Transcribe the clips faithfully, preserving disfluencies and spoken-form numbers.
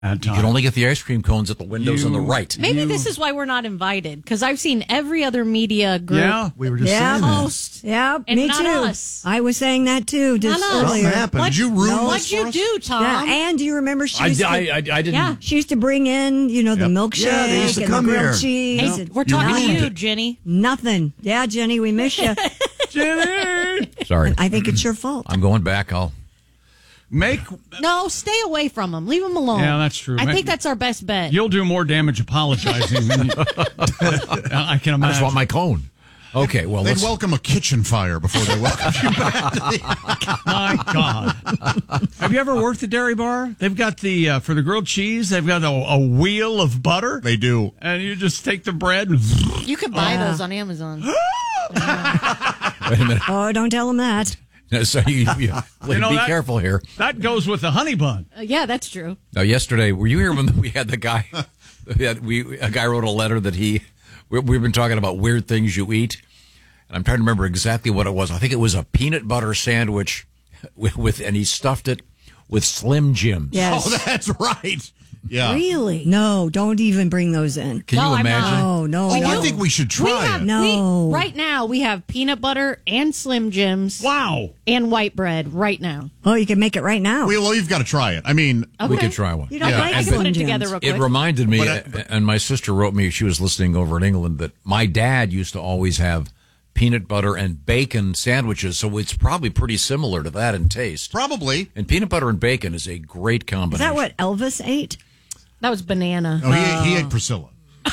You can only get the ice cream cones at the windows You- on the right. Maybe You- this is why we're not invited, because I've seen every other media group Yeah, we were just Yeah. saying that. host. Yeah, And me not too. us. I was saying that too just Not us. earlier. Something happened. What- Did you ruin No. this What'd for you us? do, Tom? Yeah, and do you remember she I, used to, I, I, I didn't. Yeah. she used to bring in, you know, the milkshake Yeah, they used to and come the grilled here. cheese. Hey, and we're talking to ruined you, it. Jenny. nothing. Yeah, Jenny, we miss you. Jenny! Sorry. I think it's your fault. I'm going back. I'll. Make No, stay away from him. Leave him alone. Yeah, that's true. I Make- think that's our best bet. You'll do more damage apologizing than you, I can imagine. I just want my cone. Okay, well, They'd let's. welcome a kitchen fire before they welcome you back to the... My God. Have you ever worked at Dairy Bar? They've got the, uh, for the grilled cheese, they've got a, a wheel of butter. They do. And you just take the bread and... You could buy those on Amazon. Wait a minute. Oh, don't tell him that. So you, you, You know, be that- careful here. That goes with the honey bun. Uh, yeah, that's true. Now, yesterday, were you here when we had the guy? We, had, we a guy wrote a letter that he. We, we've been talking about weird things you eat, and I'm trying to remember exactly what it was. I think it was a peanut butter sandwich with, with and he stuffed it with Slim Jims. Yes. Oh, that's right. Yeah. Really? No, don't even bring those in. Can No, you I'm imagine? not. Oh, no. Oh, no. I think we should try we have, it. No. we- right now, we have peanut butter and Slim Jims Wow. and white bread right now. Oh, you can make it right now. We, well, you've got to try it. I mean, Okay. We could try one. You don't Yeah. like I can Slim put it Jims. together real quick. It reminded me, But I- and my sister wrote me, she was listening over in England, that my dad used to always have peanut butter and bacon sandwiches, so it's probably pretty similar to that in taste. probably. And peanut butter and bacon is a great Is combination. that what Elvis ate? That was banana. No, he, ate, he ate Priscilla.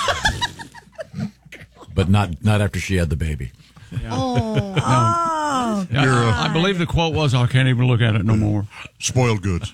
But not not after she had the baby. Oh, Oh, Yeah, I believe the quote was, I can't even look at it no more. Spoiled goods.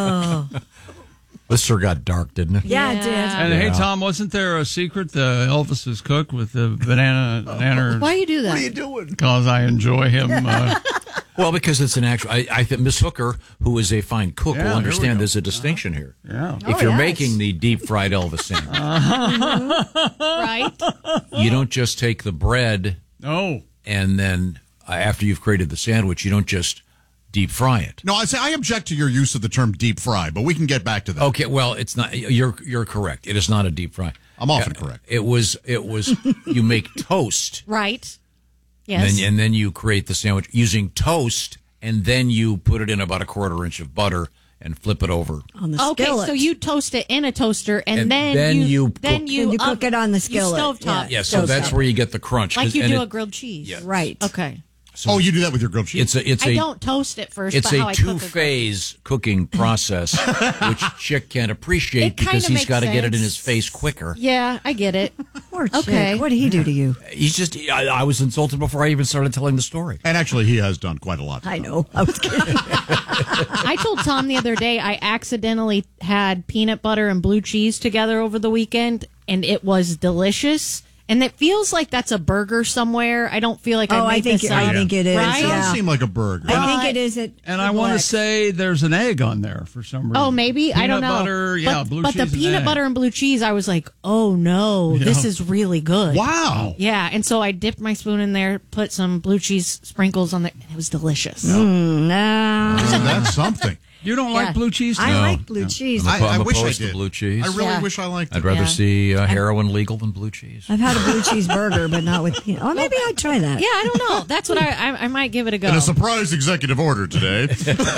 This sure got dark, didn't it? yeah, it Yeah. did. And Yeah. hey, Tom, wasn't there a secret? The Elvis's cook with the banana, banana. why you do that? doing? Because I enjoy him. Uh, Well, because it's an actual. I, I think Miss Hooker, who is a fine cook, Yeah, will here we understand go. there's a distinction here. yeah. If Oh, you're yes. making the deep fried Elvis sandwich, Right? you don't just take the bread Oh. and then uh, after you've created the sandwich, you don't just deep fry it. No, I say I object to your use of the term deep fry, but we can get back to that. Okay, well, it's not. You're you're correct. It is not a deep fry. I'm often Uh, correct. It was it was. You make toast, Right. and Yes. then, and then you create the sandwich using toast, and then you put it in about a quarter inch of butter and flip it over. On the Okay, skillet. so you toast it in a toaster, and, And then, then you, you then cook- you, And you up- cook it on the skillet. You stovetop. Yeah, so that's where you get the crunch. Like 'cause- you and do it- a grilled cheese. Right. Okay. Oh, you do that with your grilled cheese? It's a it's I a don't toast it first, it's but how a I cook two a grilled- phase cooking process, which Chick can't appreciate It kinda because he's makes got to get it in sense. his face quicker. Yeah, I get it. Poor Chick. Okay. What did he do to you? He's just I, I was insulted before I even started telling the story. and actually, he has done quite a lot. I know. I was kidding. I told Tom the other day I accidentally had peanut butter and blue cheese together over the weekend, and it was delicious. And it feels like that's a burger somewhere. I don't feel like I Oh, made I think this I up. think it is. Right? It does Yeah. seem like a burger. I think it is. At And I want to Chick-fil-A. say there's an egg on there for some reason. Oh, maybe I don't Peanut know. butter, yeah, but, blue but cheese the and peanut egg. butter and blue cheese, I was like, oh no, this is really good. Wow. Yeah, and so I dipped my spoon in there, put some blue cheese sprinkles on there, and it was delicious. No. Isn't that something? You don't Yeah. like blue cheese? I No. like blue cheese. I'm, I- I I'm wish I opposed to did. blue cheese. I really Yeah. wish I liked it. I'd rather Yeah. see uh, heroin legal than blue cheese. I've had a blue cheese burger, but not with peanut. Oh, maybe I'd try that. Yeah, I don't know. That's what I I, I might give it a go. In a surprise executive order today.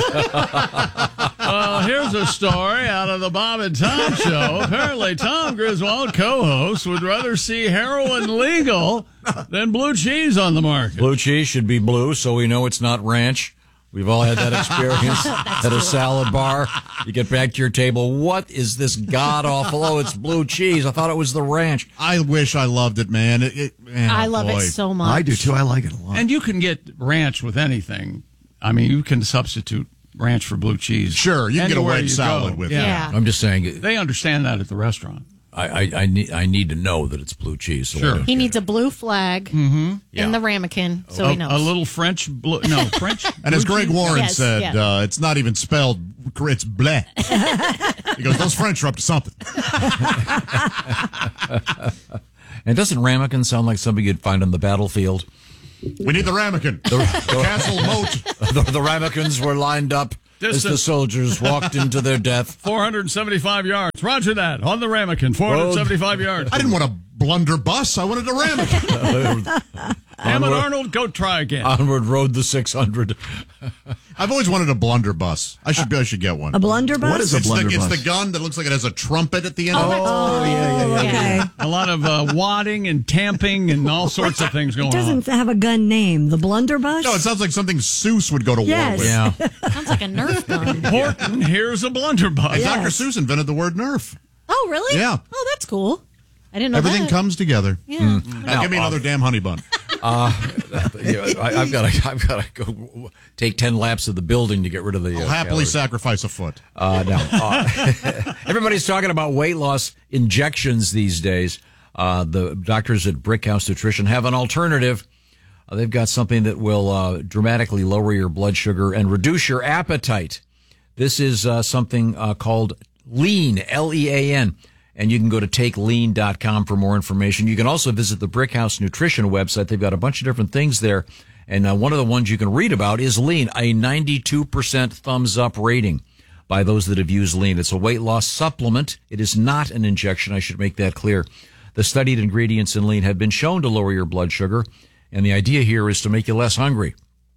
Well, here's a story out of the Bob and Tom show. Apparently, Tom Griswold, co-host, would rather see heroin legal than blue cheese on the market. Blue cheese should be blue, so we know it's not ranch. We've all had that experience at a salad bar. You get back to your table. What is this god awful? Oh, it's blue cheese. I thought it was the ranch. I wish I loved it, man. It, it, man, I oh, love boy. it so much. I do too. I like it a lot. And you can get ranch with anything. I mean, you can substitute ranch for blue cheese. Sure, you can get a Anywhere wedge you salad go. with yeah. it. Yeah. I'm just saying, They understand that at the restaurant. I, I, I, need, I need to know that it's blue cheese. So I Sure. don't He get needs it. a blue flag Yeah. in the ramekin, so a, he knows. a little French blue. No, French. And as blue Greg cheese? Warren Yes, said, yeah. uh, it's not even spelled, it's bleh. He goes, those French are up to something. And doesn't ramekin sound like something you'd find on the battlefield? We need the ramekin. The, castle moat. the, the ramekins were lined up as the Distance soldiers walked into their death. four hundred seventy-five yards. Roger that. On the Ramekin, four hundred seventy-five yards. I didn't want a blunderbuss. I wanted a ramekin. Damn it, Onward. Arnold, go try again. Onward rode the six hundred. I've always wanted a blunderbuss. I should I should get one. A blunderbuss? What is a It's blunderbuss? the- It's it's the gun that looks like it has a trumpet at the end. Oh, of it. that's Oh, yeah, yeah, yeah. Okay. A lot of uh, wadding and tamping and all sorts of things going It doesn't have a gun name. The blunderbuss? No, it sounds like something Seuss would go to Yes. war with. Yeah. Sounds like a Nerf gun. on. Horton, here's a blunderbuss. And Yes. Doctor Seuss invented the word Nerf. Oh, really? Yeah. Oh, that's cool. I didn't know Everything that. comes together. Yeah. Now, give me another damn honey bun. Uh, yeah, I, I've got to. I've got to go take ten laps of the building to get rid of the. I'll Uh, happily calories. sacrifice a foot. Uh, no. Uh, everybody's talking about weight loss injections these days. Uh, the doctors at Brickhouse Nutrition have an alternative. Uh, they've got something that will uh, dramatically lower your blood sugar and reduce your appetite. This is uh, something uh, called Lean, L E A N. And you can go to take lean dot com for more information. You can also visit the Brickhouse Nutrition website. They've got a bunch of different things there. And uh, one of the ones you can read about is Lean, a ninety-two percent thumbs up rating by those that have used Lean. It's a weight loss supplement. It is not an injection. I should make that clear. The studied ingredients in Lean have been shown to lower your blood sugar. And the idea here is to make you less hungry.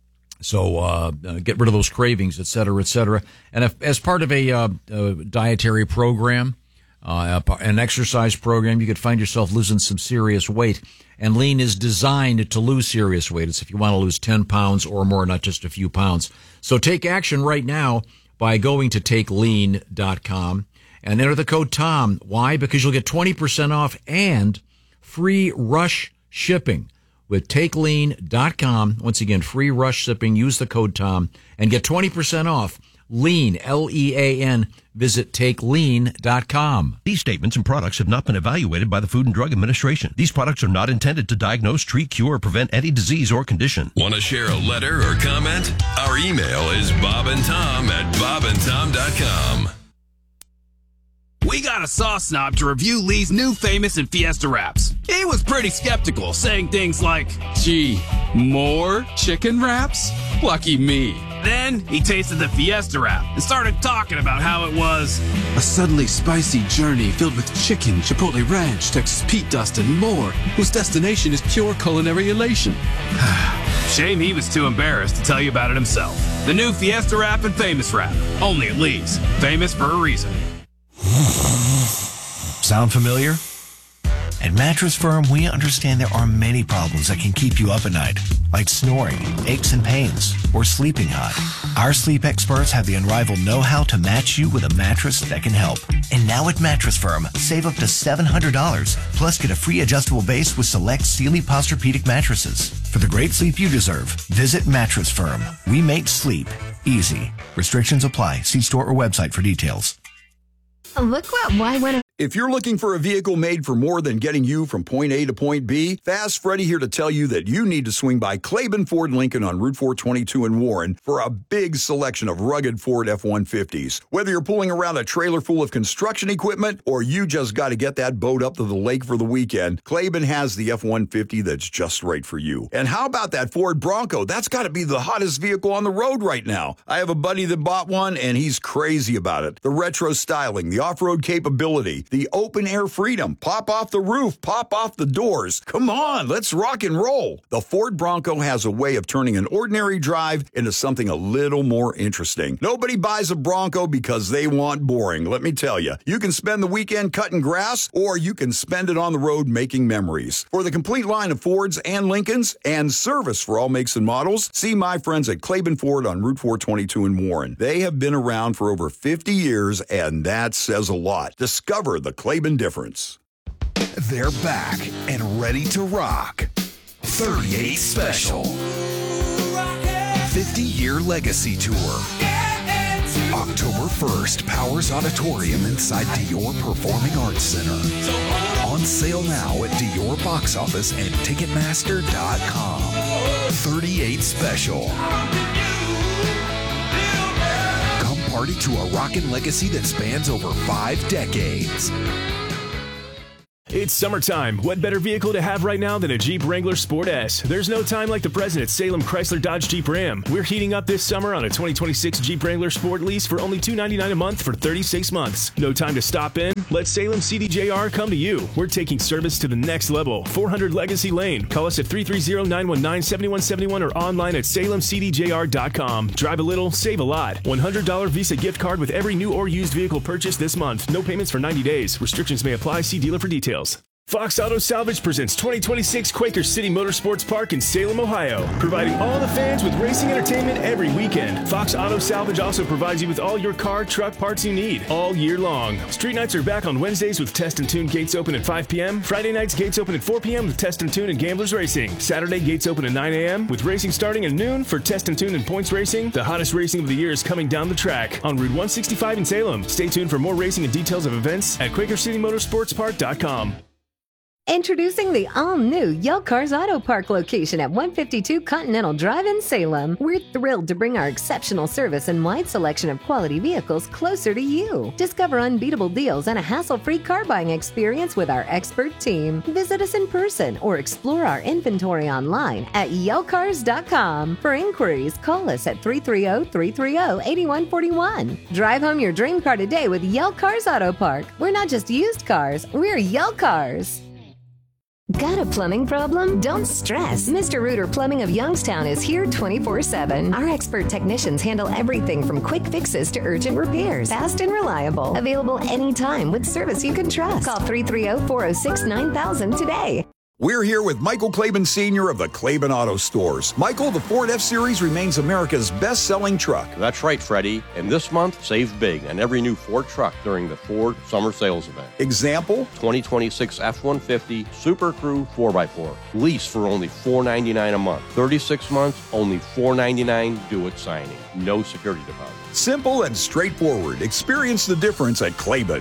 So uh, uh, get rid of those cravings, et cetera, et cetera. And if, as part of a uh, uh, dietary program, Uh, an exercise program, you could find yourself losing some serious weight. And Lean is designed to lose serious weight. It's if you want to lose ten pounds or more, not just a few pounds. So take action right now by going to take lean dot com and enter the code TOM. Why? Because you'll get twenty percent off and free rush shipping with take lean dot com. Once again, free rush shipping. Use the code TOM and get twenty percent off. Lean, L E A N. Visit take lean dot com. These statements and products have not been evaluated by the Food and Drug Administration. These products are not intended to diagnose, treat, cure, or prevent any disease or condition. Want to share a letter or comment? Our email is bobandtom at bob and tom dot com. We got a sauce snob to review Lee's new Famous and Fiesta wraps. He was pretty skeptical, saying things like, gee, more chicken wraps? Lucky me. Then he tasted the Fiesta wrap and started talking about how it was a suddenly spicy journey filled with chicken, chipotle ranch, Texas Pete dust, and more, whose destination is pure culinary elation. Shame he was too embarrassed to tell you about it himself. The new Fiesta wrap and Famous wrap, only at Lee's. Famous for a reason. Sound familiar? At Mattress Firm, we understand there are many problems that can keep you up at night, like snoring, aches and pains, or sleeping hot. Our sleep experts have the unrivaled know-how to match you with a mattress that can help. And now at Mattress Firm, save up to seven hundred dollars, plus get a free adjustable base with select Sealy Posturepedic mattresses. For the great sleep you deserve, visit Mattress Firm. We make sleep easy. Restrictions apply. See store or website for details. Look what why went. If you're looking for a vehicle made for more than getting you from point A to point B, Fast Freddy here to tell you that you need to swing by Claiborne Ford Lincoln on Route four twenty-two in Warren for a big selection of rugged Ford F one fifties. Whether you're pulling around a trailer full of construction equipment or you just got to get that boat up to the lake for the weekend, Claiborne has the F one fifty that's just right for you. And how about that Ford Bronco? That's got to be the hottest vehicle on the road right now. I have a buddy that bought one and he's crazy about it. The retro styling, the off-road capability, the open air freedom, pop off the roof, pop off the doors. Come on, let's rock and roll. The Ford Bronco has a way of turning an ordinary drive into something a little more interesting. Nobody buys a Bronco because they want boring. Let me tell you, you can spend the weekend cutting grass or you can spend it on the road making memories. For the complete line of Fords and Lincolns and service for all makes and models, see my friends at Claiborne Ford on Route four twenty-two in Warren. They have been around for over fifty years and that says a lot. Discover the Claiborne difference. They're back and ready to rock. thirty-eight Special. fifty-year Legacy Tour. October first, Powers Auditorium inside Dior Performing Arts Center. On sale now at Dior Box Office and Ticketmaster dot com. thirty-eight Special. Come party to a rockin' legacy that spans over five decades. It's summertime. What better vehicle to have right now than a Jeep Wrangler Sport S? There's no time like the present at Salem Chrysler Dodge Jeep Ram. We're heating up this summer on a twenty twenty-six Jeep Wrangler Sport lease for only two hundred ninety-nine dollars a month for thirty-six months. No time to stop in? Let Salem C D J R come to you. We're taking service to the next level. four hundred Legacy Lane. Call us at three three zero, nine one nine, seven one seven one or online at salem c d j r dot com. Drive a little, save a lot. one hundred dollars Visa gift card with every new or used vehicle purchased this month. No payments for ninety days. Restrictions may apply. See dealer for details. Fox Auto Salvage presents twenty twenty-six Quaker City Motorsports Park in Salem, Ohio, providing all the fans with racing entertainment every weekend. Fox Auto Salvage also provides you with all your car, truck parts you need all year long. Street nights are back on Wednesdays with Test and Tune gates open at five p.m. Friday nights gates open at four p.m. with Test and Tune and Gamblers Racing. Saturday gates open at nine a.m. with racing starting at noon for Test and Tune and Points Racing. The hottest racing of the year is coming down the track on Route one sixty-five in Salem. Stay tuned for more racing and details of events at quaker city motorsports park dot com. Introducing the all-new Yale Cars Auto Park location at one fifty-two Continental Drive in Salem. We're thrilled to bring our exceptional service and wide selection of quality vehicles closer to you. Discover unbeatable deals and a hassle-free car buying experience with our expert team. Visit us in person or explore our inventory online at yale cars dot com. For inquiries, call us at three three zero, three three zero, eight one four one. Drive home your dream car today with Yale Cars Auto Park. We're not just used cars, we're Yale Cars. Got a plumbing problem? Don't stress. Mister Reuter Plumbing of Youngstown is here twenty-four seven. Our expert technicians handle everything from quick fixes to urgent repairs. Fast and reliable. Available anytime with service you can trust. Call three three zero, four zero six, nine thousand today. We're here with Michael Klaben Senior of the Klaben Auto Stores. Michael, the Ford F-Series remains America's best-selling truck. That's right, Freddie. And this month, save big on every new Ford truck during the Ford Summer Sales Event. Example? twenty twenty-six F one fifty Super Crew four by four. Lease for only four hundred ninety-nine dollars a month. thirty-six months, only four hundred ninety-nine dollars. Do it signing. No security deposit. Simple and straightforward. Experience the difference at Klaben.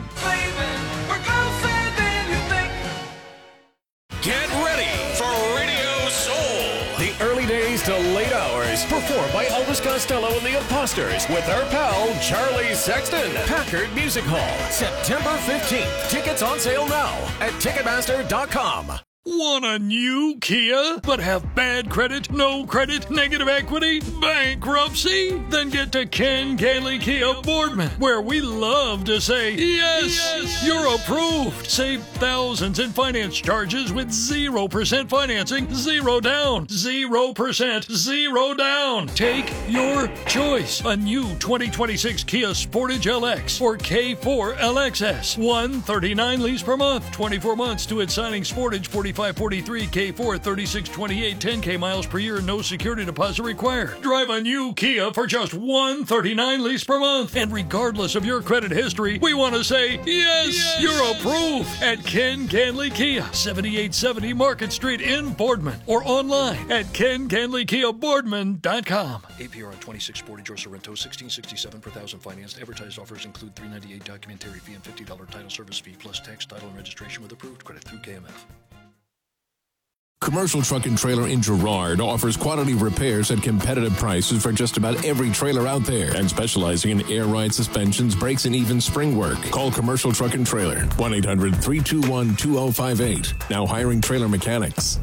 Get ready for Radio Soul. The early days to late hours, performed by Elvis Costello and the Imposters with our pal Charlie Sexton. Packard Music Hall, September fifteenth. Tickets on sale now at ticketmaster dot com. Want a new Kia, but have bad credit, no credit, negative equity, bankruptcy? Then get to Ken Ganley Kia Boardman, where we love to say, yes, yes, you're approved. Save thousands in finance charges with zero percent financing, zero down, zero percent, zero down. Take your choice. A new twenty twenty-six Kia Sportage L X or K four L X S. one hundred thirty-nine dollars lease per month, twenty-four months to its signing. Sportage forty-five forty-three, K four thirty-six twenty-eight, ten K miles per year, no security deposit required. Drive a new Kia for just one hundred thirty-nine dollars lease per month. And regardless of your credit history, we want to say, yes, yes, you're approved at Ken Ganley Kia, seventy-eight seventy Market Street in Boardman, or online at ken ganley kia boardman dot com. A P R on twenty-six Sportage or Sorrento, sixteen sixty-seven per thousand financed. Advertised offers include three ninety-eight documentary fee and fifty dollars title service fee plus tax, title, and registration with approved credit through K M F. Commercial Truck and Trailer in Girard offers quality repairs at competitive prices for just about every trailer out there, and specializing in air ride suspensions, brakes, and even spring work. Call Commercial Truck and Trailer, one eight hundred, three two one, two oh five eight. Now hiring trailer mechanics.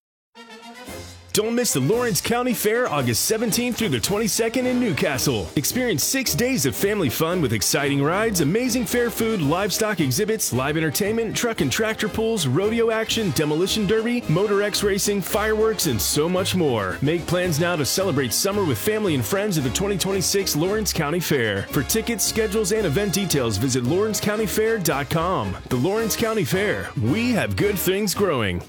Don't miss the Lawrence County Fair August seventeenth through the twenty-second in Newcastle. Experience six days of family fun with exciting rides, amazing fair food, livestock exhibits, live entertainment, truck and tractor pulls, rodeo action, demolition derby, Motor X racing, fireworks, and so much more. Make plans now to celebrate summer with family and friends at the twenty twenty-six Lawrence County Fair. For tickets, schedules, and event details, visit lawrence county fair dot com. The Lawrence County Fair. We have good things growing.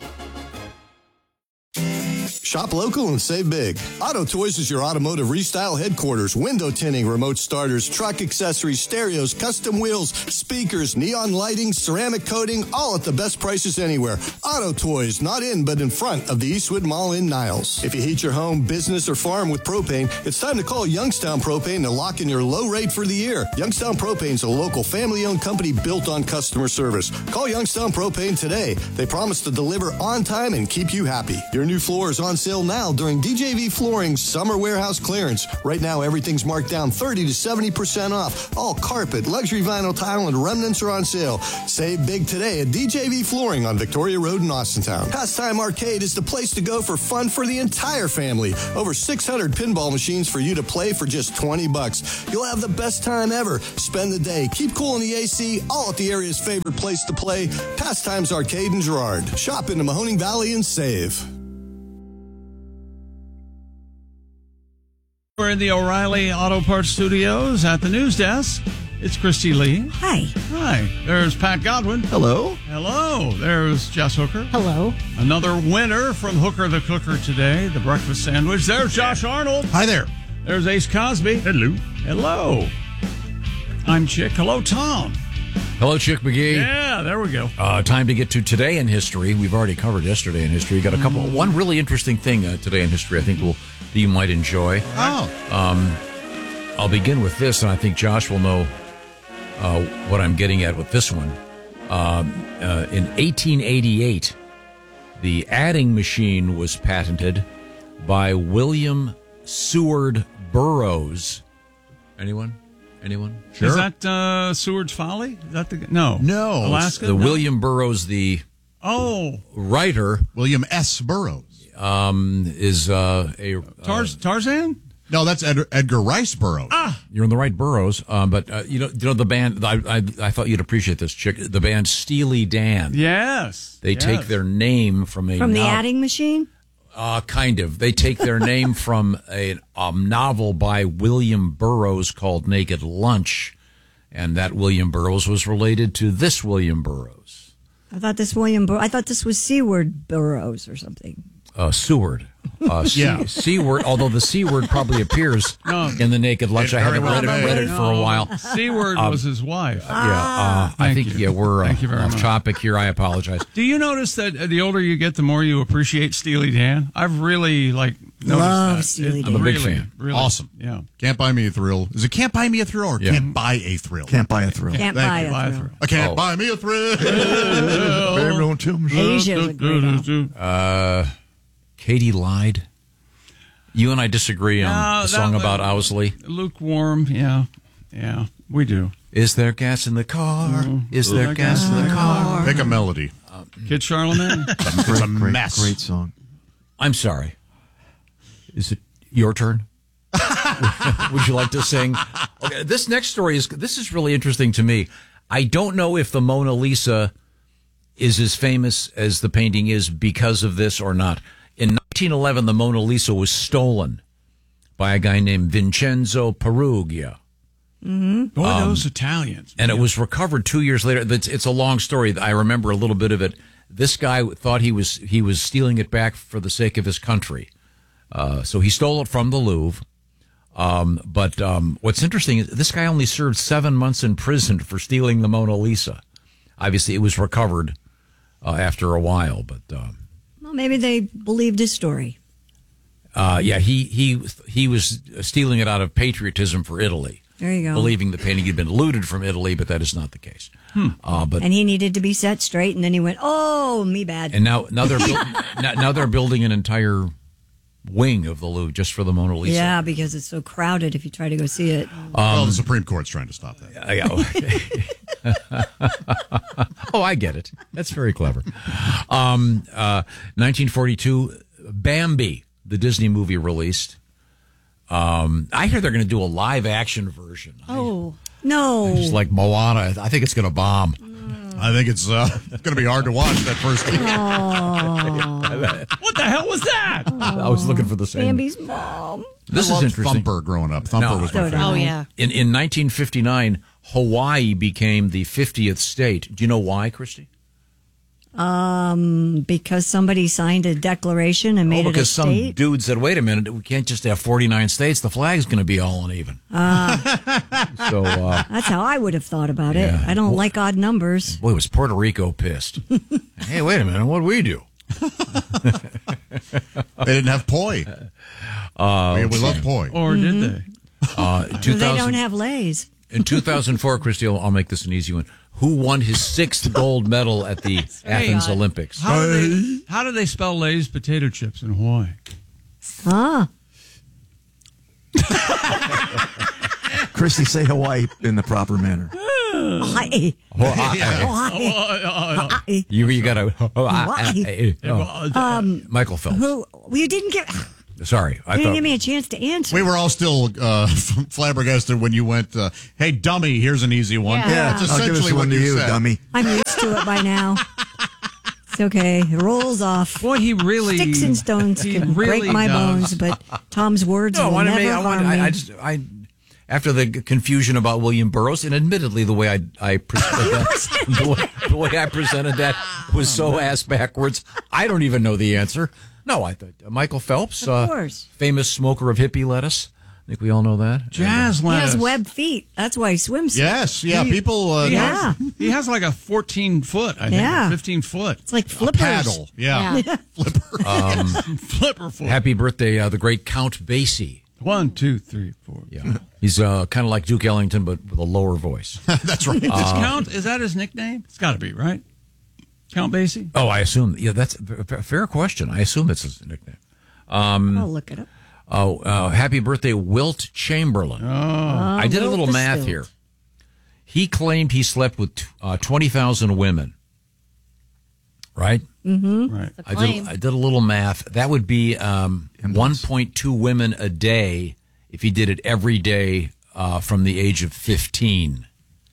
Shop local and save big. Auto Toys is your automotive restyle headquarters. Window tinting, remote starters, truck accessories, stereos, custom wheels, speakers, neon lighting, ceramic coating, all at the best prices anywhere. Auto Toys, not in but in front of the Eastwood Mall in Niles. If you heat your home, business, or farm with propane, it's time to call Youngstown Propane to lock in your low rate for the year. Youngstown Propane is a local family-owned company built on customer service. Call Youngstown Propane today. They promise to deliver on time and keep you happy. Your new floor is on sale now during D J V Flooring's Summer Warehouse Clearance. Right now, everything's marked down thirty to seventy percent off. All carpet, luxury vinyl tile, and remnants are on sale. Save big today at D J V Flooring on Victoria Road in Austintown. Pastime Arcade is the place to go for fun for the entire family. Over six hundred pinball machines for you to play for just twenty bucks. You'll have the best time ever. Spend the day, keep cool in the A C, all at the area's favorite place to play, Pastimes Arcade in Girard. Shop in the Mahoning Valley and save. We're in the O'Reilly Auto Parts Studios at the news desk. It's Christy Lee. Hi. Hi. There's Pat Godwin. Hello. Hello. There's Jess Hooker. Hello. Another winner from Hooker the Cooker today, the breakfast sandwich. There's Josh Arnold. Hi there. There's Ace Cosby. Hello. Hello. I'm Chick. Hello, Tom. Hello, Chick McGee. Yeah, there we go. Uh, time to get to today in history. We've already covered yesterday in history. Got a couple. Mm. One really interesting thing uh, today in history. I think will that you might enjoy. Oh. Um, I'll begin with this, and I think Josh will know uh, what I'm getting at with this one. Um, uh, in eighteen eighty-eight, the adding machine was patented by William Seward Burroughs. Anyone? Anyone? Sure. Is that uh, Seward's Folly? Is that the no? No. Alaska. The no? William Burroughs, the oh writer, William S. Burroughs, um, is uh, a uh, Tarz- Tarzan. No, that's Ed- Edgar Rice Burroughs. Ah, you're in the right Burroughs. Um, but uh, you know, you know the band. I, I I thought you'd appreciate this, Chick. The band Steely Dan. Yes. They yes. take their name from a From the no- adding machine? Uh, kind of. They take their name from a um, novel by William Burroughs called Naked Lunch, and that William Burroughs was related to this William Burroughs. I thought this William Bur- I thought this was Seward Burroughs or something. Uh, Seward. Uh, C- Yeah. C word, although the C word probably appears No. in the Naked Lunch. It I haven't very read it, well read may. it for a while. Seward Um, was his wife. Yeah, uh, I Thank think, you. yeah, we're uh, Thank you very off much. topic here. I apologize. Do you notice that uh, the older you get, the more you appreciate Steely Dan? I've really like noticed Love that. Steely It- Dan. I'm a big really, fan. Really, Awesome. Yeah. Can't buy me a thrill. Is it Can't Buy Me a Thrill or Yeah. Can't Buy a Thrill? Can't buy a thrill. Can't Thank buy you. a Buy a thrill. thrill. I can't Oh. buy me a thrill. Baby, don't tell me. Asia's a great album. Uh, Katie lied. You and I disagree on No, the that song was- about Owsley. Lukewarm. Yeah. Yeah. We do. Is there gas in the car? Is there there gas gas in the car? Pick a melody. Kid Charlemagne. It's a Great, mess. great song. I'm sorry. Is it your turn? Would you like to sing? Okay, this next story is this is really interesting to me. I don't know if the Mona Lisa is as famous as the painting is because of this or not. In nineteen eleven, the Mona Lisa was stolen by a guy named Vincenzo Perugia. Mm-hmm. Boy, Um, those Italians. And it was recovered two years later. It's, it's a long story. I remember a little bit of it. This guy thought he was he was stealing it back for the sake of his country. Uh, so he stole it from the Louvre. Um, but um, what's interesting is this guy only served seven months in prison for stealing the Mona Lisa. Obviously, it was recovered uh, after a while. But um, Well, maybe they believed his story. uh, yeah, he he he was stealing it out of patriotism for Italy. There you go. Believing the painting had been looted from Italy, but that is not the case. Hmm. Uh, but And he needed to be set straight, and then he went, "Oh, me bad." and now now they're build, now, now they're building an entire wing of the Louvre just for the Mona Lisa. Yeah, because it's so crowded if you try to go see it. well, the Supreme Court's trying to stop that. Oh, I get it. That's very clever. Um, uh, nineteen forty-two, Bambi, the Disney movie released. Um, I hear they're going to do a live action version. Oh no! Just like Moana, I think it's going to bomb. I think it's uh, going to be hard to watch that first week. What the hell was that? I was looking for the same. Bambi's mom. This I is loved interesting. Thumper growing up. Thumper No, was my I- favorite. Oh, yeah. In in nineteen fifty-nine, Hawaii became the fiftieth state. Do you know why, Christy? Um, because somebody signed a declaration and made Oh, it a because some state. dude said, "Wait a minute, we can't just have forty-nine states. The flag's going to be all uneven." Ah, So, uh, that's how I would have thought about it. Yeah. I don't like odd numbers. boy, was Puerto Rico pissed. Hey, wait a minute, what do we do? They didn't have poi. Uh, we we love poi. Or did they? Uh, They two thousand don't have lays. in two thousand four, Christy, I'll, I'll make this an easy one. who won his sixth gold medal at the Athens Olympics. How do they, how do they spell Lay's potato chips in Hawaii? Ah. Christy, say Hawaii in the proper manner. Hawaii. Hawaii. You, you got to. Hawaii. Um, Michael Phelps. Who? Well, you didn't give. Sorry. I You didn't thought, give me a chance to answer. We were all still uh, flabbergasted when you went, uh, hey, dummy, here's an easy one. Yeah. Yeah, That's I'll give essentially this one what to you you, said. dummy. I'm used to it by now. It's okay. It rolls off. Boy, he really Sticks and stones he can really break my does. bones, but Tom's words no, I will wanted to never make, I, harm wanted, me. I, I just, I, after the confusion about William Burroughs, and admittedly the way I, I presented that, the way, the way I presented that was so ass backwards. I don't even know the answer. No, I thought uh, Michael Phelps, Of uh, course. famous smoker of hippie lettuce. I think we all know that. Jazz He lettuce. has web feet. That's why he swims. Yes, yeah, He- people. Uh, He Yeah. has, he has like a fourteen foot, I think, Yeah. or fifteen foot. It's like flippers. paddle. Yeah. Yeah. Um, Flipper foot. happy birthday, uh, the great Count Basie. One, two, three, four. Yeah, he's uh, kind of like Duke Ellington, but with a lower voice. That's right. Is Count, is that his nickname? It's got to be, right? Count Basie? Oh, I assume. Yeah, that's a f- fair question. I assume it's his nickname. Um, I'll look it up. Oh, uh, happy birthday, Wilt Chamberlain. Oh. I did a Wilt little the math Stilt. here. He claimed he slept with uh, twenty thousand women. Right? Mm-hmm. Right. I did, I did a little math. That would be um, one point two women a day if he did it every day uh, from the age of fifteen.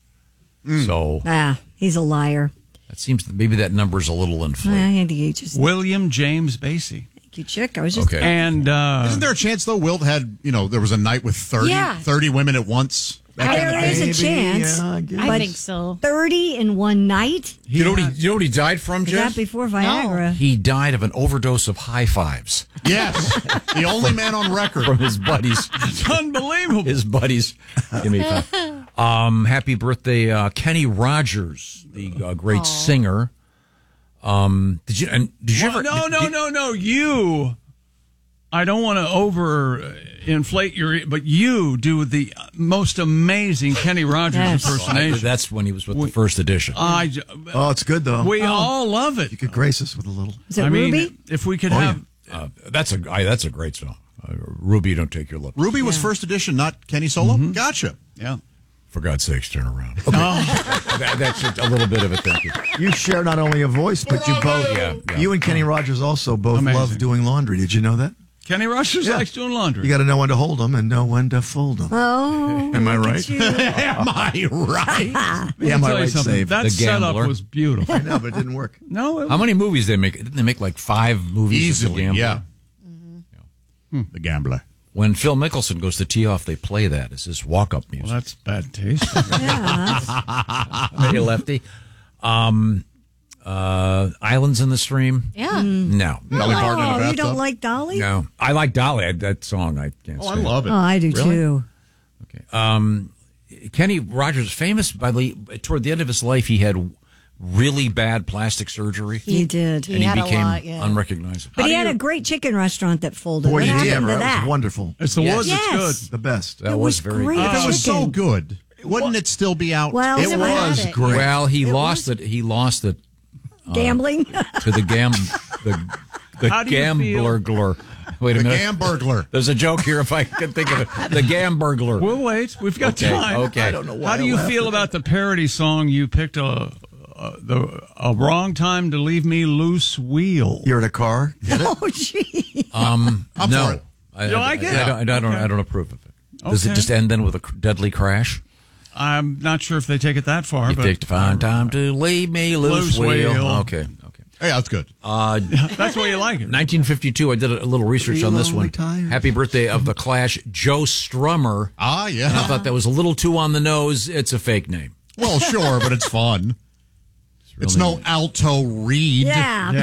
So Ah, he's a liar. that seems maybe that number's a little inflated. I think he just. William James Basie. Thank you, Chick. I was just. Okay. And uh, Isn't there a chance, though, Wilt had, you know, there was a night with thirty, Yeah. thirty women at once? That kind of There is thing? a chance. yeah, I guess. I but think so. thirty in one night? You know, what he, you know what he died from, Is that Jeff? before Viagra? He died of an overdose of high fives Yes. The only man on record. from his buddies. it's unbelievable. His buddies. Give me five. Um, happy birthday, uh, Kenny Rogers, the uh, great singer. Um, did you? And did you Well, ever? no, did- no, did- no, no. You. I don't want to over inflate your, but you do the most amazing Kenny Rogers Yes. impersonation. That's when he was with the first edition. I, j- Oh, it's good, though. we Oh. all love it. You could grace us with a little. Is it I mean, Ruby? if we could Oh, have. yeah. uh, that's a I, that's a great song. Uh, Ruby, don't take your look. Ruby was Yeah. first edition, not Kenny solo? Gotcha. Yeah. For God's sakes, turn around. Okay. Oh. That- that's a, a little bit of it. Thank you. You share not only a voice, but you both. Yeah, yeah. You and Kenny Rogers also both Amazing. love doing laundry. Did you know that? Kenny Rogers Yeah. likes doing laundry. You got to know when to hold them and know when to fold them. Oh. Am I look right? at you. Am I right? Let me Yeah, my tell you right something. save. That The setup Gambler. was beautiful. I know, but it didn't work. No, it How many movies they make? Didn't they make like five movies? of The Easily, Gambler? yeah. Hmm. The Gambler. When Phil Mickelson goes to tee off, they play that. It's this walk-up music. Well, that's bad taste. Yeah. Hey, Lefty. Um, uh, Islands in the Stream? Yeah. No. Dolly Parton in a Oh, you bathtub? don't like Dolly? No. I like Dolly. I, that song, I can't Oh, I stand. love it. Oh, I do Really? too. Um, Kenny Rogers, famous by the, toward the end of his life, he had really bad plastic surgery. He did. and he had a became lot, yeah. unrecognizable. But he had a great chicken restaurant that folded. Boy, what did happened he ever. to That that? was wonderful. It's the Yes. woods. Yes. It's good. The best. That It was, was very great. good. If it was so Chicken. good, wouldn't it still be out? Well, It never had was it. great. Well, he It lost it. He lost it Gambling? to the gam the the How do you feel- Gambler. Wait a The minute. Gamburglar. There's a joke here if I can think of it. The Gamburglar. We'll wait. We've got Okay, time. okay. I don't know why How do I you laughed feel at about the parody song you picked a, a the a wrong time to leave me loose wheel? You're in a car. Get it? Oh, gee. Um, I'm no. for it. I, You I, like it? I, don't, I, don't, Okay. I don't approve of it. Does Okay. it just end then with a cr- deadly crash? I'm not sure if they take it that far, You but take the fine time to leave me loose, Loose wheel. wheel. Okay, okay. Yeah, that's good. Uh, that's why you like it. nineteen fifty-two, I did a little research on this one. Happy birthday of the Clash, Joe Strummer. Ah, yeah. And I thought that was a little too on the nose. It's a fake name. Well, sure, but it's fun. It's, really no Alto Reed. Yeah.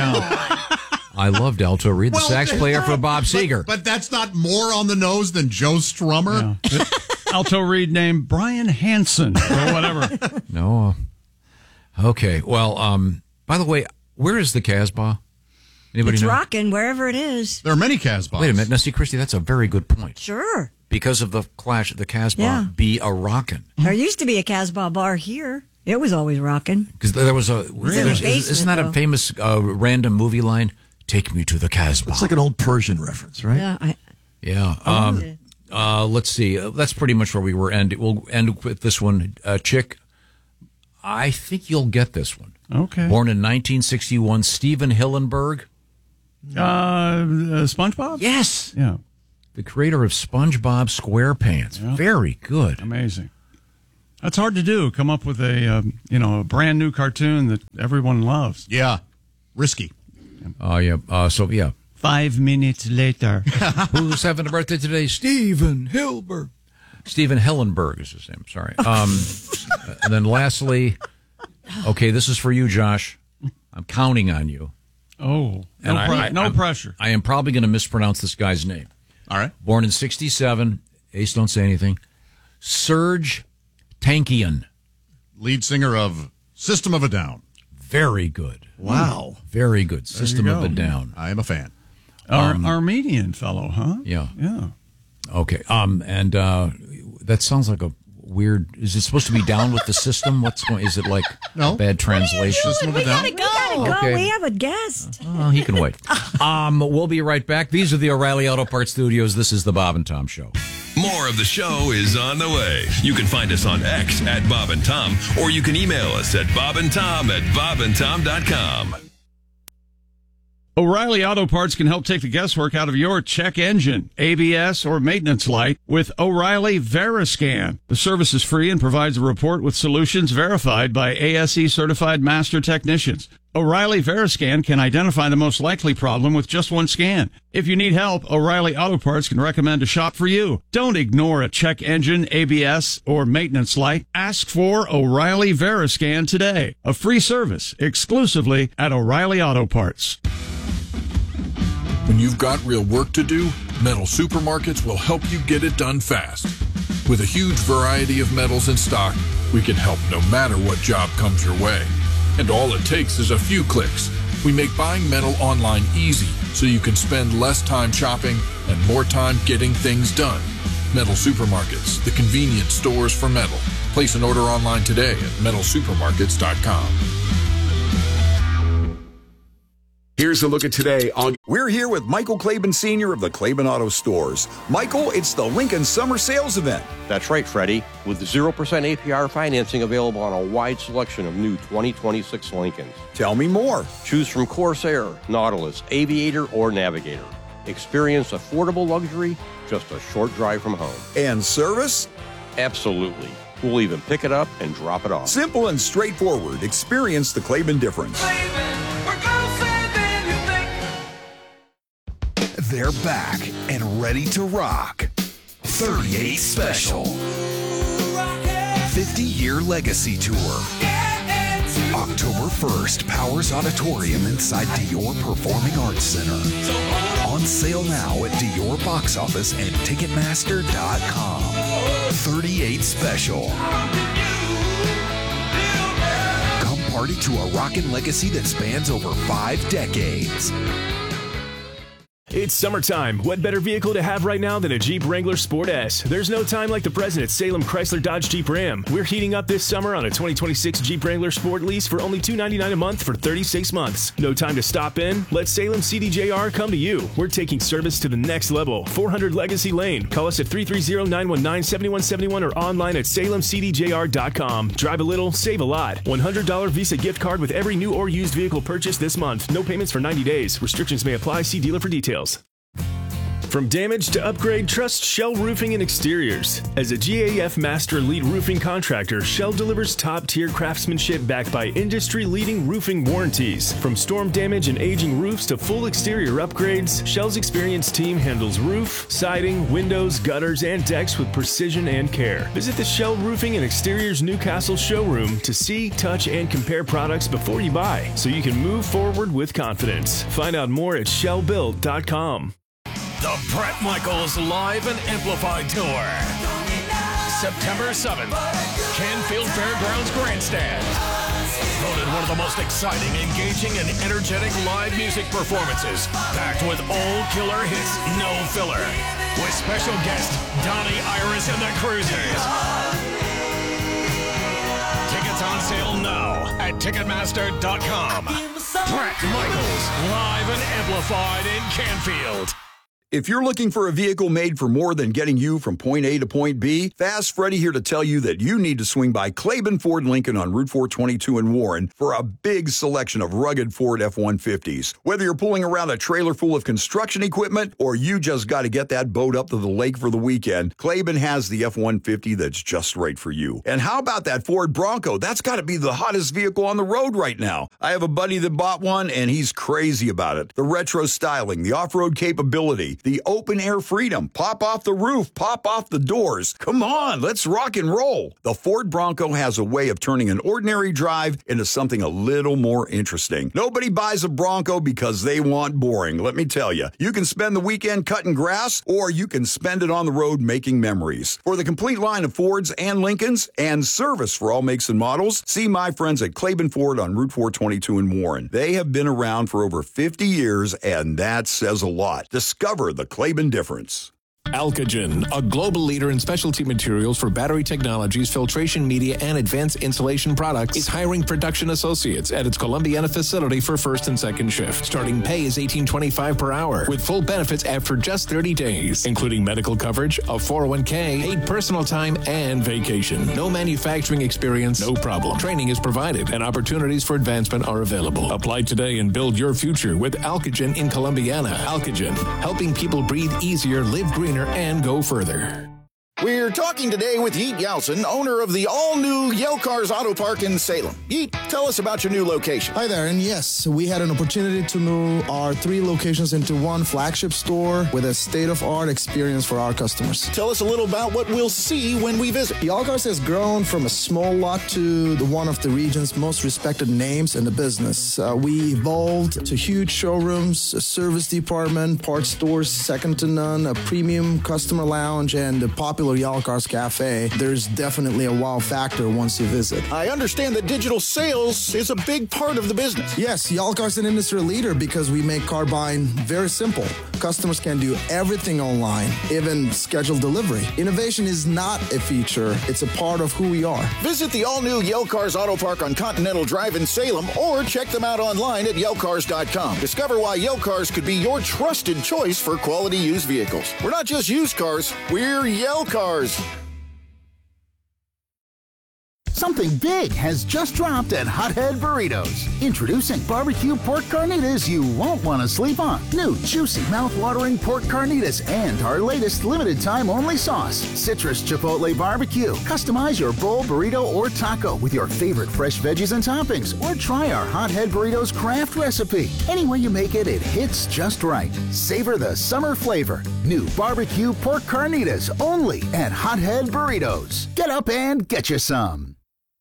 I loved Alto Reed, the Well, sax player for Bob Seger. But that's not more on the nose than Joe Strummer. Alto Reed named Brian Hansen or whatever. No. Uh, okay. Well, um, by the way, where is the Casbah? Anybody It's know? rocking wherever it is. There are many Casbahs. Wait a minute. Now, see, Christy, that's a very good point. Sure. Because of the Clash, the Casbah Yeah. be a rockin'. There used to be a Casbah bar here It was always rocking. Because there was a, there's, basement, isn't that a though. famous uh, random movie line? Take me to the Casbah. It's like an old Persian reference, right? Yeah. I, Yeah. Um, uh, let's see. Uh, that's pretty much where we were ending. We'll end with this one. Uh, Chick, I think you'll get this one. Okay. Born in nineteen sixty-one, Steven Hillenburg. Uh, uh, SpongeBob? Yes. Yeah. The creator of SpongeBob SquarePants. Yeah. Very good. Amazing. That's hard to do. Come up with a um, you know a brand new cartoon that everyone loves. Yeah. Risky. Oh, uh, yeah. Uh, so, yeah. Five minutes later. Who's having a birthday today? Steven Hillenburg. Steven Hillenburg is his name. Sorry. Um, and then lastly, okay, this is for you, Josh. I'm counting on you. Oh, no, And pre- I, I, no I'm- pressure. I am probably going to mispronounce this guy's name. All right. Born in sixty-seven. Ace, don't say anything. Serge Tankian. Lead singer of System of a Down. Very good. Wow. Very good. There you System of go. a Down. I am a fan. Ar- Um, Armenian fellow, huh? Yeah. Yeah. Okay. Um, and uh, that sounds like a weird. Is it supposed to be down with the system? What's going? Is it like No. bad translation? System of a we Down. gotta go. We gotta go. Okay. We have a guest. Well, he can wait. Um, we'll be right back. These are the O'Reilly Auto Parts Studios. This is the Bob and Tom Show. More of the show is on the way. You can find us on X at Bob and Tom, or you can email us at bob and tom at bob and tom dot com. O'Reilly Auto Parts can help take the guesswork out of your check engine, A B S, or maintenance light with O'Reilly Veriscan. The service is free and provides a report with solutions verified by A S E certified master technicians. O'Reilly Veriscan can identify the most likely problem with just one scan. If you need help, O'Reilly Auto Parts can recommend a shop for you. Don't ignore a check engine, A B S, or maintenance light. Ask for O'Reilly Veriscan today. A free service exclusively at O'Reilly Auto Parts. When you've got real work to do, Metal Supermarkets will help you get it done fast. With a huge variety of metals in stock, we can help no matter what job comes your way. And all it takes is a few clicks. We make buying metal online easy so you can spend less time shopping and more time getting things done. Metal Supermarkets, the convenient stores for metal. Place an order online today at metal supermarkets dot com. Here's a look at today on. We're here with Michael Claiborne Senior of the Claiborne Auto Stores. Michael, it's the Lincoln Summer Sales Event. That's right, Freddie. With zero percent A P R financing available on a wide selection of new twenty twenty-six Lincolns. Tell me more. Choose from Corsair, Nautilus, Aviator, or Navigator. Experience affordable luxury just a short drive from home. And service? Absolutely. We'll even pick it up and drop it off. Simple and straightforward. Experience the Claiborne difference. They're back and ready to rock. thirty-eight Special. fifty-year Legacy Tour. October first, Powers Auditorium inside Dior Performing Arts Center. On sale now at Dior Box Office and Ticketmaster dot com. thirty-eight Special. Come party to a rockin' legacy that spans over five decades. It's summertime. What better vehicle to have right now than a Jeep Wrangler Sport S? There's no time like the present at Salem Chrysler Dodge Jeep Ram. We're heating up this summer on a twenty twenty-six Jeep Wrangler Sport lease for only two hundred ninety-nine dollars a month for thirty-six months. No time to stop in? Let Salem C D J R come to you. We're taking service to the next level. four hundred Legacy Lane. Call us at three three zero, nine one nine, seven one seven one or online at salem c d j r dot com. Drive a little, save a lot. one hundred dollars Visa gift card with every new or used vehicle purchase this month. No payments for ninety days. Restrictions may apply. See dealer for details. From damage to upgrade, trust Shell Roofing and Exteriors. As a G A F Master Lead Roofing Contractor, Shell delivers top-tier craftsmanship backed by industry-leading roofing warranties. From storm damage and aging roofs to full exterior upgrades, Shell's experienced team handles roof, siding, windows, gutters, and decks with precision and care. Visit the Shell Roofing and Exteriors Newcastle showroom to see, touch, and compare products before you buy, so you can move forward with confidence. Find out more at shell build dot com. The Bret Michaels Live and Amplified Tour. September seventh, Canfield Fairgrounds Grandstand. Voted one of the most exciting, engaging, and energetic live music performances. Packed with old killer hits, no filler. With special guest Donnie Iris and the Cruisers. Tickets Tickets on sale now at Ticketmaster dot com. Bret Michaels, live and amplified in Canfield. If you're looking for a vehicle made for more than getting you from point A to point B, Fast Freddy here to tell you that you need to swing by Claiborne Ford Lincoln on Route four twenty-two in Warren for a big selection of rugged Ford F one fifties. Whether you're pulling around a trailer full of construction equipment or you just got to get that boat up to the lake for the weekend, Claiborne has the F one fifty that's just right for you. And how about that Ford Bronco? That's got to be the hottest vehicle on the road right now. I have a buddy that bought one and he's crazy about it. The retro styling, the off-road capability, the open air freedom, pop off the roof, pop off the doors. Come on, let's rock and roll. The Ford Bronco has a way of turning an ordinary drive into something a little more interesting. Nobody buys a Bronco because they want boring. Let me tell you, you can spend the weekend cutting grass or you can spend it on the road making memories. For the complete line of Fords and Lincolns and service for all makes and models, see my friends at Claiborne Ford on Route four twenty-two in Warren. They have been around for over fifty years and that says a lot. Discover the Claiborne difference. Alcagen, a global leader in specialty materials for battery technologies, filtration media, and advanced insulation products, is hiring production associates at its Columbiana facility for first and second shift. Starting pay is eighteen twenty-five per hour, with full benefits after just thirty days, including medical coverage, a four oh one k, paid personal time, and vacation. No manufacturing experience, no problem. Training is provided, and opportunities for advancement are available. Apply today and build your future with Alcagen in Columbiana. Alcagen, helping people breathe easier, live greener, and go further. We're talking today with Yeet Yeltsin, owner of the all-new Yale Cars Auto Park in Salem. Yeet, tell us about your new location. Hi there, and yes, we had an opportunity to move our three locations into one flagship store with a state-of-art experience for our customers. Tell us a little about what we'll see when we visit. Yale Cars has grown from a small lot to the one of the region's most respected names in the business. Uh, we evolved to huge showrooms, a service department, parts stores second to none, a premium customer lounge, and a popular Yale Cars Cafe. There's definitely a wow factor once you visit. I understand that digital sales is a big part of the business. Yes, Yale Cars is an industry leader because we make car buying very simple. Customers can do everything online, even schedule delivery. Innovation is not a feature, it's a part of who we are. Visit the all-new Yale Cars Auto Park on Continental Drive in Salem or check them out online at yale cars dot com. Discover why Yale Cars could be your trusted choice for quality used vehicles. We're not just used cars, we're Yale Cars. Something big has just dropped at Hothead Burritos. Introducing barbecue pork carnitas you won't want to sleep on. New juicy, mouth-watering pork carnitas and our latest limited-time-only sauce, Citrus Chipotle Barbecue. Customize your bowl, burrito, or taco with your favorite fresh veggies and toppings, or try our Hothead Burritos craft recipe. Any way you make it, it hits just right. Savor the summer flavor. New barbecue pork carnitas only at Hothead Burritos. Get up and get you some.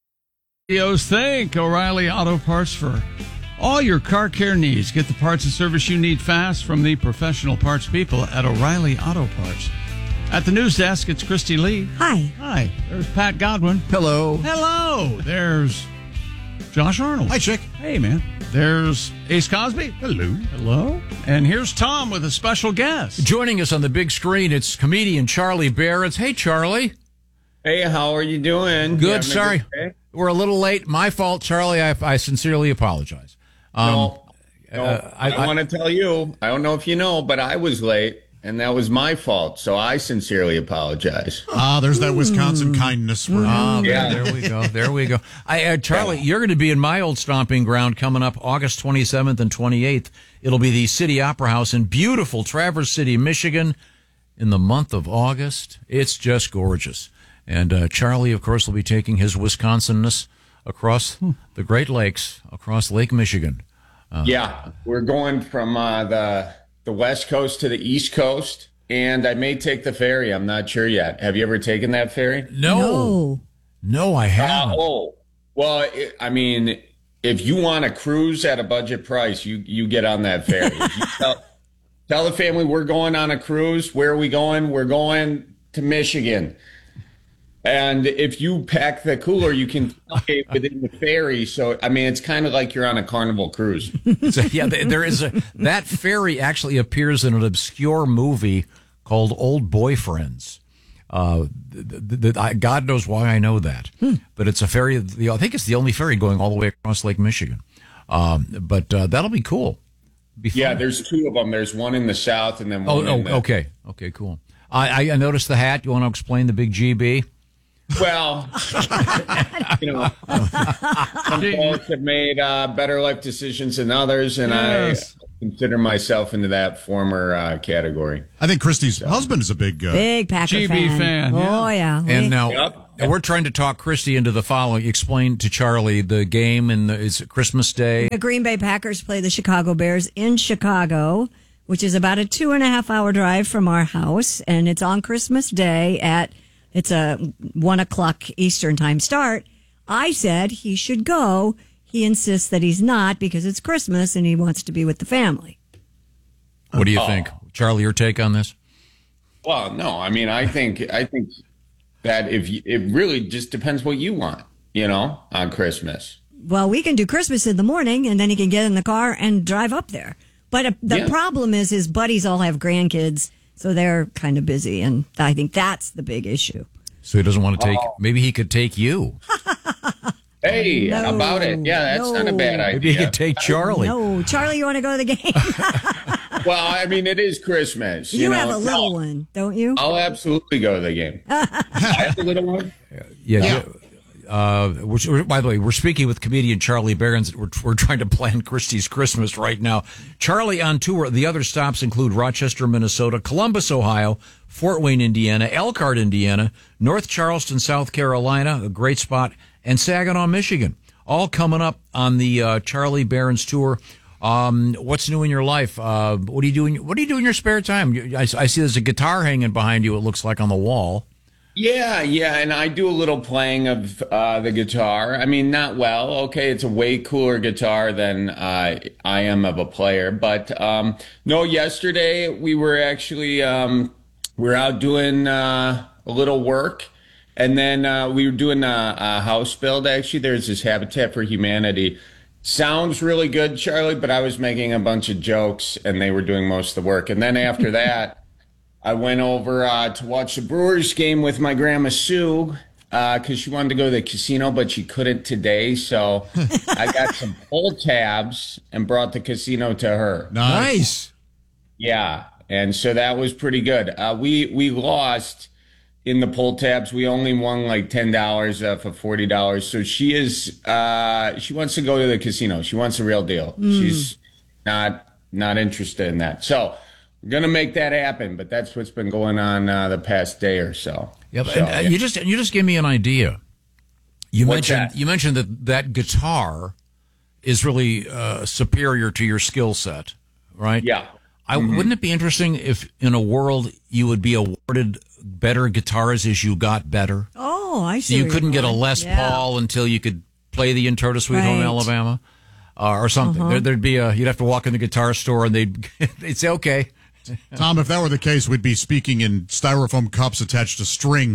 Thank O'Reilly Auto Parts for all your car care needs. Get the parts and service you need fast from the professional parts people at O'Reilly Auto Parts. At the news desk, it's Christy Lee. Hi. Hi. There's Pat Godwin. Hello. Hello. There's Josh Arnold. Hi, Chick. Hey, man. There's Ace Cosby. Hello. Hello. And here's Tom with a special guest. Joining us on the big screen, it's comedian Charlie Barretts. Hey, Charlie. Hey, how are you doing? Good. You Sorry. Good We're a little late. My fault, Charlie. I, I sincerely apologize. Um, no, no uh, I, I, I want to tell you, I don't know if you know, but I was late, and that was my fault. So I sincerely apologize. Ah, there's that Wisconsin kindness. For ah, yeah. There we go. There we go. I, uh, Charlie, yeah. You're going to be in my old stomping ground coming up August twenty-seventh and twenty-eighth. It'll be the City Opera House in beautiful Traverse City, Michigan, in the month of August. It's just gorgeous. And uh, Charlie, of course, will be taking his Wisconsinness across hmm. the Great Lakes, across Lake Michigan. Uh, yeah, we're going from uh, the the West Coast to the East Coast, and I may take the ferry. I'm not sure yet. Have you ever taken that ferry? No. No, no I haven't. Uh, oh, well, it, I mean, if you want a cruise at a budget price, you, you get on that ferry. you tell, tell the family we're going on a cruise. Where are we going? We're going to Michigan. And if you pack the cooler, you can tailgate within the ferry. So, I mean, it's kind of like you're on a Carnival cruise. So, yeah, there is a that ferry actually appears in an obscure movie called Old Boyfriends. Uh, the, the, the, I, God knows why I know that, hmm. but it's a ferry. The, I think it's the only ferry going all the way across Lake Michigan. Um, but uh, that'll be cool. Be yeah, there's two of them. There's one in the south, and then oh, one. Oh, in the- okay, okay, cool. I, I noticed the hat. You want to explain the big G B? Well, you know, some folks have made uh, better life decisions than others, and yes. I consider myself into that former uh, category. I think Christy's so. husband is a big uh, big Packer G B fan. fan. Yeah. Oh yeah, and we, now yep. and we're trying to talk Christy into the following. Explain to Charlie the game, and it's Christmas Day. The Green Bay Packers play the Chicago Bears in Chicago, which is about a two and a half hour drive from our house, and it's on Christmas Day at. It's a one o'clock Eastern time start. I said he should go. He insists that he's not because it's Christmas and he wants to be with the family. What do you oh. think, Charlie? Your take on this? Well, no, I mean, I think I think that if you, it really just depends what you want, you know, on Christmas. Well, we can do Christmas in the morning, and then he can get in the car and drive up there. But uh, the Yeah. problem is his buddies all have grandkids. So they're kind of busy, and I think that's the big issue. So he doesn't want to take. Oh. Maybe he could take you. Hey, no, about it. Yeah, that's no. not a bad idea. Maybe he could take Charlie. No, Charlie, you want to go to the game? Well, I mean, it is Christmas. You, you know? have a little I'll, one, don't you? I'll absolutely go to the game. I have a little one. Yeah. yeah. Uh, we're, by the way, we're speaking with comedian Charlie Behrens. We're, we're trying to plan Christie's Christmas right now. Charlie on tour. The other stops include Rochester, Minnesota, Columbus, Ohio, Fort Wayne, Indiana, Elkhart, Indiana, North Charleston, South Carolina, a great spot, and Saginaw, Michigan. All coming up on the uh, Charlie Behrens tour. Um, what's new in your life? Uh, what are you doing? What do you do in your spare time? I, I see there's a guitar hanging behind you. It looks like on the wall. Yeah, yeah, and I do a little playing of uh, the guitar. I mean, not well. Okay, it's a way cooler guitar than uh, I am of a player. But um, no, yesterday we were actually um, we were out doing uh, a little work, and then uh, we were doing a, a house build. Actually, there's this Habitat for Humanity. Sounds really good, Charlie, but I was making a bunch of jokes, and they were doing most of the work. And then after that. I went over uh, to watch the Brewers game with my grandma Sue because uh, she wanted to go to the casino, but she couldn't today. So I got some pull tabs and brought the casino to her. Nice. Yeah, and so that was pretty good. Uh, we we lost in the pull tabs. We only won like ten dollars uh, for forty dollars. So she is uh, she wants to go to the casino. She wants a real deal. Mm. She's not not interested in that. So. We're gonna make that happen, but that's what's been going on uh, the past day or so. Yeah, but so, and, uh, yeah. you just you just gave me an idea. You What's mentioned that? you mentioned that that guitar is really uh, superior to your skill set, right? Yeah. I Mm-hmm. wouldn't it be interesting if in a world you would be awarded better guitars as you got better? Oh, I see. So you where couldn't you're get a going. Les Yeah. Paul until you could play the Intro Sweet Home Right. Alabama, uh, or something. Uh-huh. There, there'd be a you'd have to walk in the guitar store and they'd they'd say, okay. Tom, if that were the case, we'd be speaking in styrofoam cups attached to strings.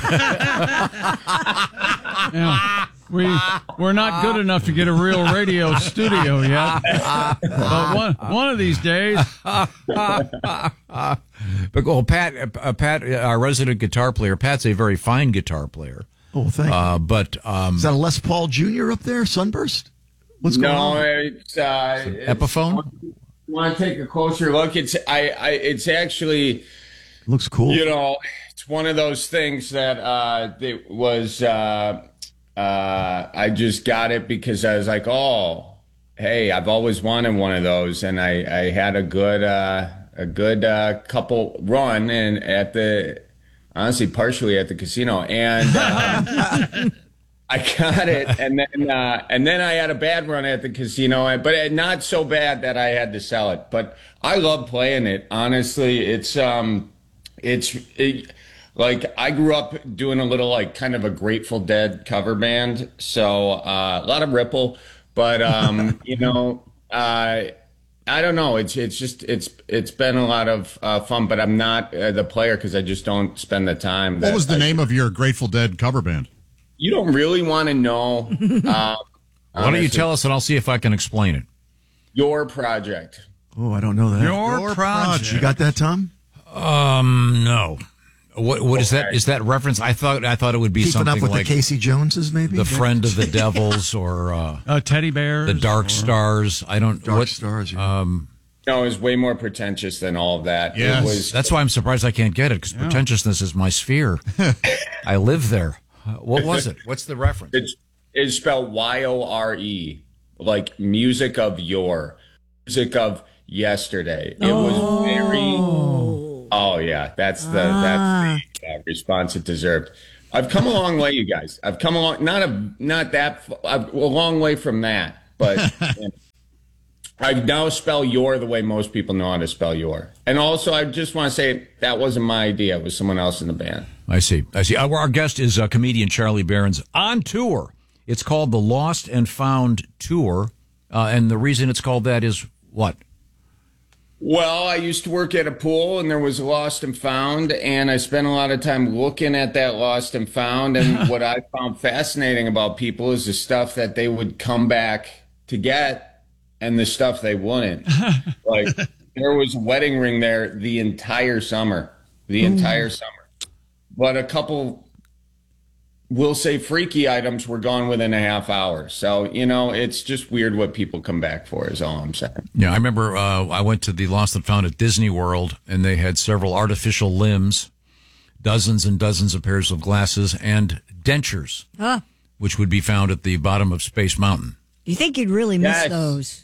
Yeah. We, we're not good enough to get a real radio studio yet. But one, one of these days. But well, Pat, uh, Pat, our resident guitar player, Pat's a very fine guitar player. Oh, thank uh, you. But um, is that a Les Paul Junior up there, Sunburst? What's going no, on? it's uh, Epiphone. You want to take a closer look? It's I, I it's actually looks cool. You know, it's one of those things that uh, it was. Uh, uh, I just got it because I was like, oh, hey, I've always wanted one of those, and I, I had a good uh, a good uh, couple run and at the honestly partially at the casino, and um, I got it, and then uh, and then I had a bad run at the casino, but not so bad that I had to sell it. But I love playing it. Honestly, it's um, it's it, like I grew up doing a little like kind of a Grateful Dead cover band, so uh, a lot of Ripple, but um, you know, uh, I don't know. It's it's just it's it's been a lot of uh, fun, but I'm not uh, the player because I just don't spend the time. What was the I, name of your Grateful Dead cover band? You don't really want to know. Uh, Why don't you tell us and I'll see if I can explain it. Your project. Oh, I don't know that. Your, Your project. You got that, Tom? Um, no. What what is that? Is that reference? I thought I thought it would be Keeping something up with like the Casey Joneses, maybe the Friend of the Devils or uh, uh, Teddy Bears, the Dark or... Stars. I don't Dark what, Stars. Yeah. Um, No, it was way more pretentious than all of that. yes. It was, That's why I'm surprised I can't get it because yeah. pretentiousness is my sphere. I live there. Uh, what was it? What's the reference? It's, it's spelled Y O R E, like music of yore, music of yesterday. It oh. was very. Oh yeah, that's the ah. that's the uh, response it deserved. I've come a long way, you guys. I've come along, not a not that a long way from that, but. You know, I now spell your the way most people know how to spell your. And also, I just want to say that wasn't my idea. It was someone else in the band. I see. I see. Our, our guest is uh, comedian Charlie Berens on tour. It's called the Lost and Found Tour. Uh, and the reason it's called that is what? Well, I used to work at a pool, and there was a lost and found, and I spent a lot of time looking at that lost and found. And what I found fascinating about people is the stuff that they would come back to get. And the stuff they wouldn't. Like, there was a wedding ring there the entire summer. The entire Ooh. summer. But a couple, we'll say freaky items were gone within a half hour. So, you know, it's just weird what people come back for is all I'm saying. Yeah, I remember uh, I went to the Lost and Found at Disney World, and they had several artificial limbs, dozens and dozens of pairs of glasses, and dentures, huh. which would be found at the bottom of Space Mountain. Do you think you'd really miss yes. those?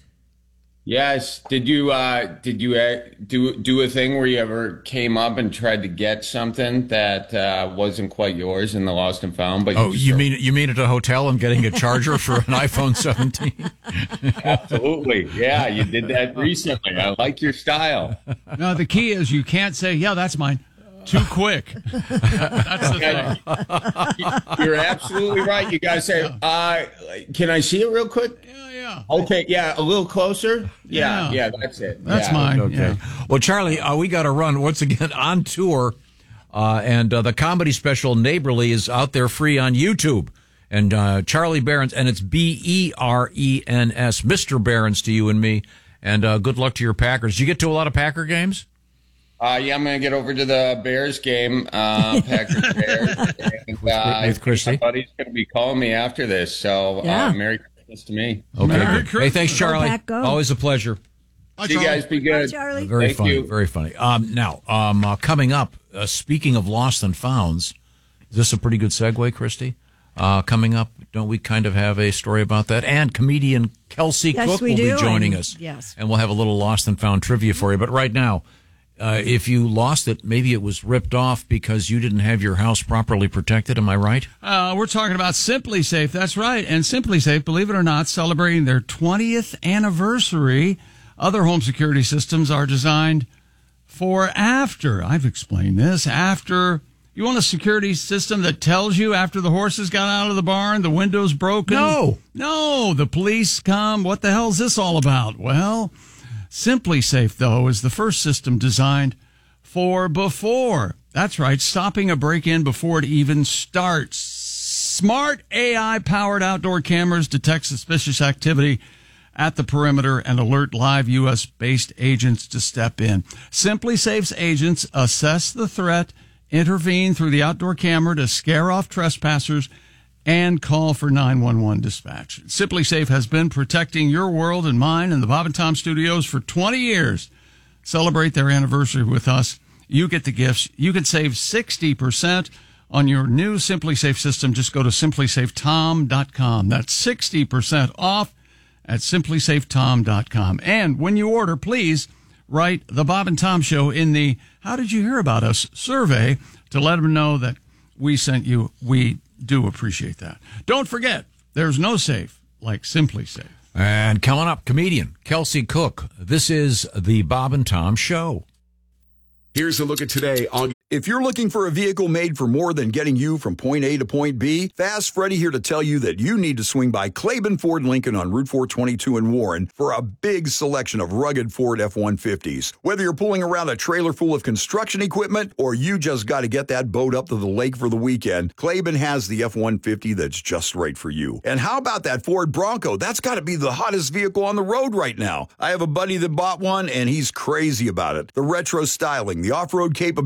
Yes. Did you uh, did you uh, do do a thing where you ever came up and tried to get something that uh, wasn't quite yours in the Lost and Found? But oh, you, you mean you mean at a hotel and getting a charger for an iPhone seventeen? Absolutely. Yeah, you did that recently. I like your style. No, the key is you can't say, "Yeah, that's mine." Too quick. That's the thing. You're absolutely right. You guys say, uh, "Can I see it real quick?" Yeah, yeah. Okay, yeah, a little closer. Yeah, yeah, yeah that's it. That's yeah. mine. Okay. Yeah. Well, Charlie, uh, we got to run once again on tour, uh, and uh, the comedy special Neighborly is out there free on YouTube. And uh, Charlie Berens, and it's B E R E N S, Mister Berens to you and me. And uh, good luck to your Packers. Did you get to a lot of Packer games? Uh, yeah, I'm going to get over to the Bears game, uh, Packers Bears. And, uh, with Christy. My buddy's going to be calling me after this, so yeah. uh, Merry Christmas to me. Okay, Merry good. Hey, thanks, Charlie. Go Pack, go. Always a pleasure. See you guys. Be good. Bye, Charlie. Very Thank funny. you. Very funny. Um, now, um, uh, coming up, uh, speaking of Lost and Founds, is this a pretty good segue, Christy? Uh, coming up, don't we kind of have a story about that? And comedian Kelsey yes, Cook we will do. be joining and, us. Yes. And we'll have a little Lost and Found trivia for you. But right now, uh, if you lost it, maybe it was ripped off because you didn't have your house properly protected. Am I right? Uh, we're talking about Simply Safe. That's right. And Simply Safe, believe it or not, celebrating their twentieth anniversary. Other home security systems are designed for after. I've explained this. After. You want a security system that tells you after the horses got out of the barn, the window's broken? No. No, the police come. What the hell is this all about? Well, Simply Safe, though, is the first system designed for before. That's right, stopping a break-in before it even starts. Smart A I-powered outdoor cameras detect suspicious activity at the perimeter and alert live U S-based agents to step in. Simply Safe's agents assess the threat, intervene through the outdoor camera to scare off trespassers, and call for nine one one dispatch. Simply Safe has been protecting your world and mine in the Bob and Tom studios for twenty years. Celebrate their anniversary with us. You get the gifts. You can save sixty percent on your new Simply Safe system. Just go to simply safe tom dot com. That's sixty percent off at simply safe tom dot com. And when you order, please write the Bob and Tom Show in the How Did You Hear About Us survey to let them know that we sent you. We do appreciate that. Don't forget, there's no safe like Simply Safe. And coming up, comedian Kelsey Cook. This is the Bob and Tom Show. Here's a look at today on... If you're looking for a vehicle made for more than getting you from point A to point B, Fast Freddy here to tell you that you need to swing by Claiborne Ford Lincoln on Route four twenty-two in Warren for a big selection of rugged Ford F one fifties. Whether you're pulling around a trailer full of construction equipment or you just got to get that boat up to the lake for the weekend, Claiborne has the F one fifty that's just right for you. And how about that Ford Bronco? That's got to be the hottest vehicle on the road right now. I have a buddy that bought one and he's crazy about it. The retro styling, the off-road capability,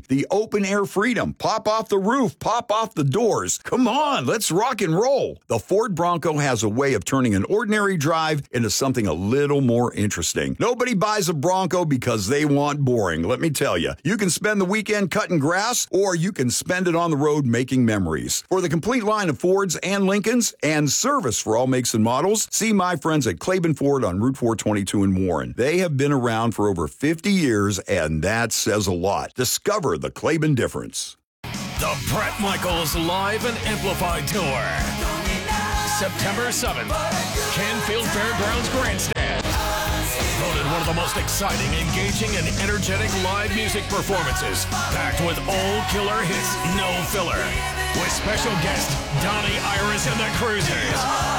capability, the open air freedom, pop off the roof, pop off the doors. Come on, let's rock and roll. The Ford Bronco has a way of turning an ordinary drive into something a little more interesting. Nobody buys a Bronco because they want boring. Let me tell you, you can spend the weekend cutting grass, or you can spend it on the road making memories. For the complete line of Fords and Lincolns and service for all makes and models, see my friends at Claiborne Ford on Route four twenty-two in Warren. They have been around for over fifty years, and that says a lot. Discover the Claiborne difference. The Bret Michaels Live and Amplified Tour. September seventh, Canfield Fairgrounds Grandstand. Voted one of the most exciting, engaging, and energetic live music performances, packed with old killer hits, no filler, with special guest Donnie Iris and the Cruisers.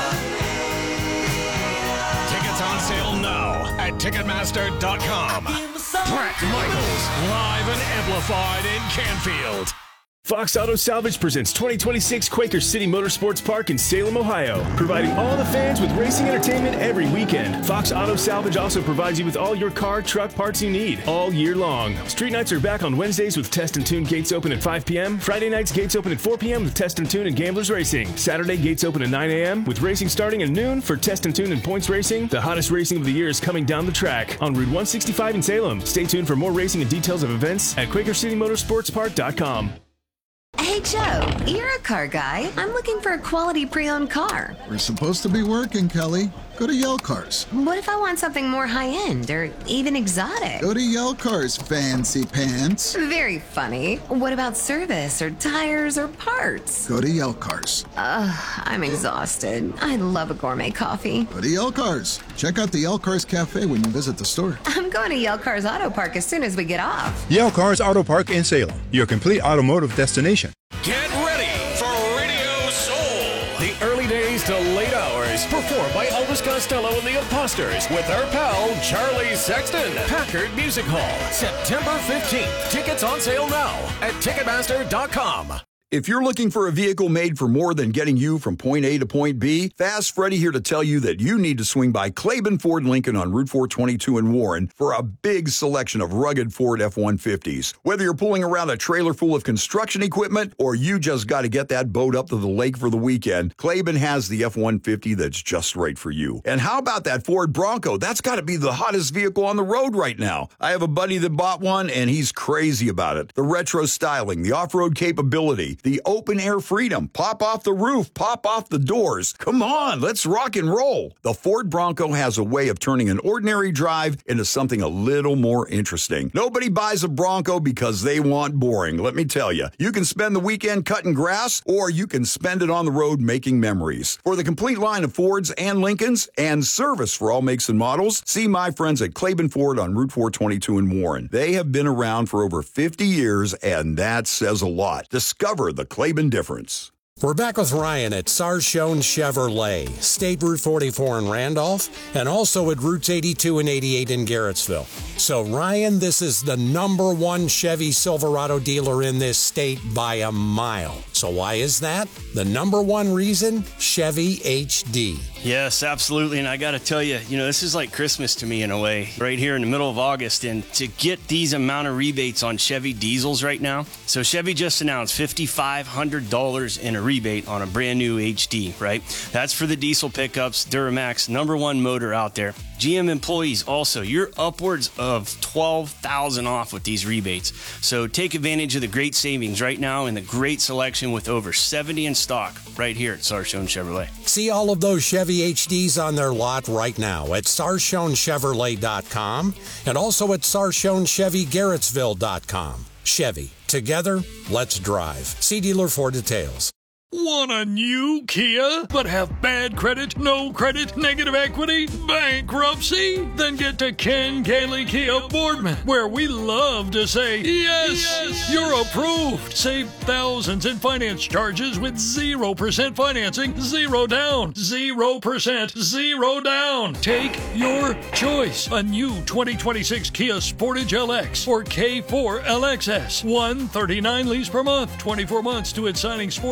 Tickets on sale now at Ticketmaster dot com. Bret Michaels, live and amplified in Canfield. Fox Auto Salvage presents twenty twenty-six Quaker City Motorsports Park in Salem, Ohio, providing all the fans with racing entertainment every weekend. Fox Auto Salvage also provides you with all your car, truck parts you need all year long. Street nights are back on Wednesdays with Test and Tune gates open at five p.m. Friday nights gates open at four p.m. with Test and Tune and Gamblers Racing. Saturday gates open at nine a.m. with racing starting at noon for Test and Tune and Points Racing. The hottest racing of the year is coming down the track on Route one sixty-five in Salem. Stay tuned for more racing and details of events at Quaker City Motorsports Park dot com. Hey, Joe, you're a car guy. I'm looking for a quality pre-owned car. We're supposed to be working, Kelly. Go to Yell Cars. What if I want something more high-end or even exotic? Go to Yell Cars, fancy pants. Very funny. What about service or tires or parts? Go to Yell Cars. Ugh, I'm exhausted. I love a gourmet coffee. Go to Yell Cars. Check out the Yell Cars Cafe when you visit the store. I'm going to Yell Cars Auto Park as soon as we get off. Yell Cars Auto Park in Salem, your complete automotive destination. Get ready for Radio Soul. The early days to late hours, performed by Elvis Costello and the Imposters with our pal Charlie Sexton. Packard Music Hall, September fifteenth. Tickets on sale now at Ticketmaster dot com. If you're looking for a vehicle made for more than getting you from point A to point B, Fast Freddy here to tell you that you need to swing by Claiborne Ford Lincoln on Route four twenty-two in Warren for a big selection of rugged Ford F one fifties. Whether you're pulling around a trailer full of construction equipment or you just got to get that boat up to the lake for the weekend, Claiborne has the F one fifty that's just right for you. And how about that Ford Bronco? That's got to be the hottest vehicle on the road right now. I have a buddy that bought one and he's crazy about it. The retro styling, the off-road capability, the open air freedom, pop off the roof, pop off the doors. Come on, let's rock and roll. The Ford Bronco has a way of turning an ordinary drive into something a little more interesting. Nobody buys a Bronco because they want boring. Let me tell you, you can spend the weekend cutting grass, or you can spend it on the road making memories. For the complete line of Fords and Lincolns and service for all makes and models, see my friends at Claiborne Ford on Route four twenty-two in Warren. They have been around for over fifty years, and that says a lot. Discover the Claiborne difference. We're back with Ryan at Sarshone Chevrolet, State Route forty-four in Randolph, and also at Routes eighty-two and eighty-eight in Garrettsville. So, Ryan, this is the number one Chevy Silverado dealer in this state by a mile. So why is that? The number one reason? Chevy H D. Yes, absolutely. And I got to tell you, you know, this is like Christmas to me in a way, right here in the middle of August. And to get these amount of rebates on Chevy diesels right now. So Chevy just announced five thousand five hundred dollars in a rebate on a brand new H D, right? That's for the diesel pickups, Duramax, number one motor out there. G M employees also, you're upwards of twelve thousand dollars off with these rebates. So take advantage of the great savings right now and the great selection with over seventy in stock right here at Sarshone Chevrolet. See all of those Chevy H Ds on their lot right now at Sarshone Chevrolet dot com and also at Sarshone Chevy Garrettsville dot com. Chevy, together, let's drive. See dealer for details. Want a new Kia, but have bad credit, no credit, negative equity, bankruptcy? Then get to Ken Gailey Kia Boardman, where we love to say, yes, yes, you're approved. Save thousands in finance charges with zero percent financing, zero down, zero percent, zero down. Take your choice. A new twenty twenty-six Kia Sportage L X or K four L X S. one thirty-nine lease per month, twenty-four months to its signing Sportage, forty-five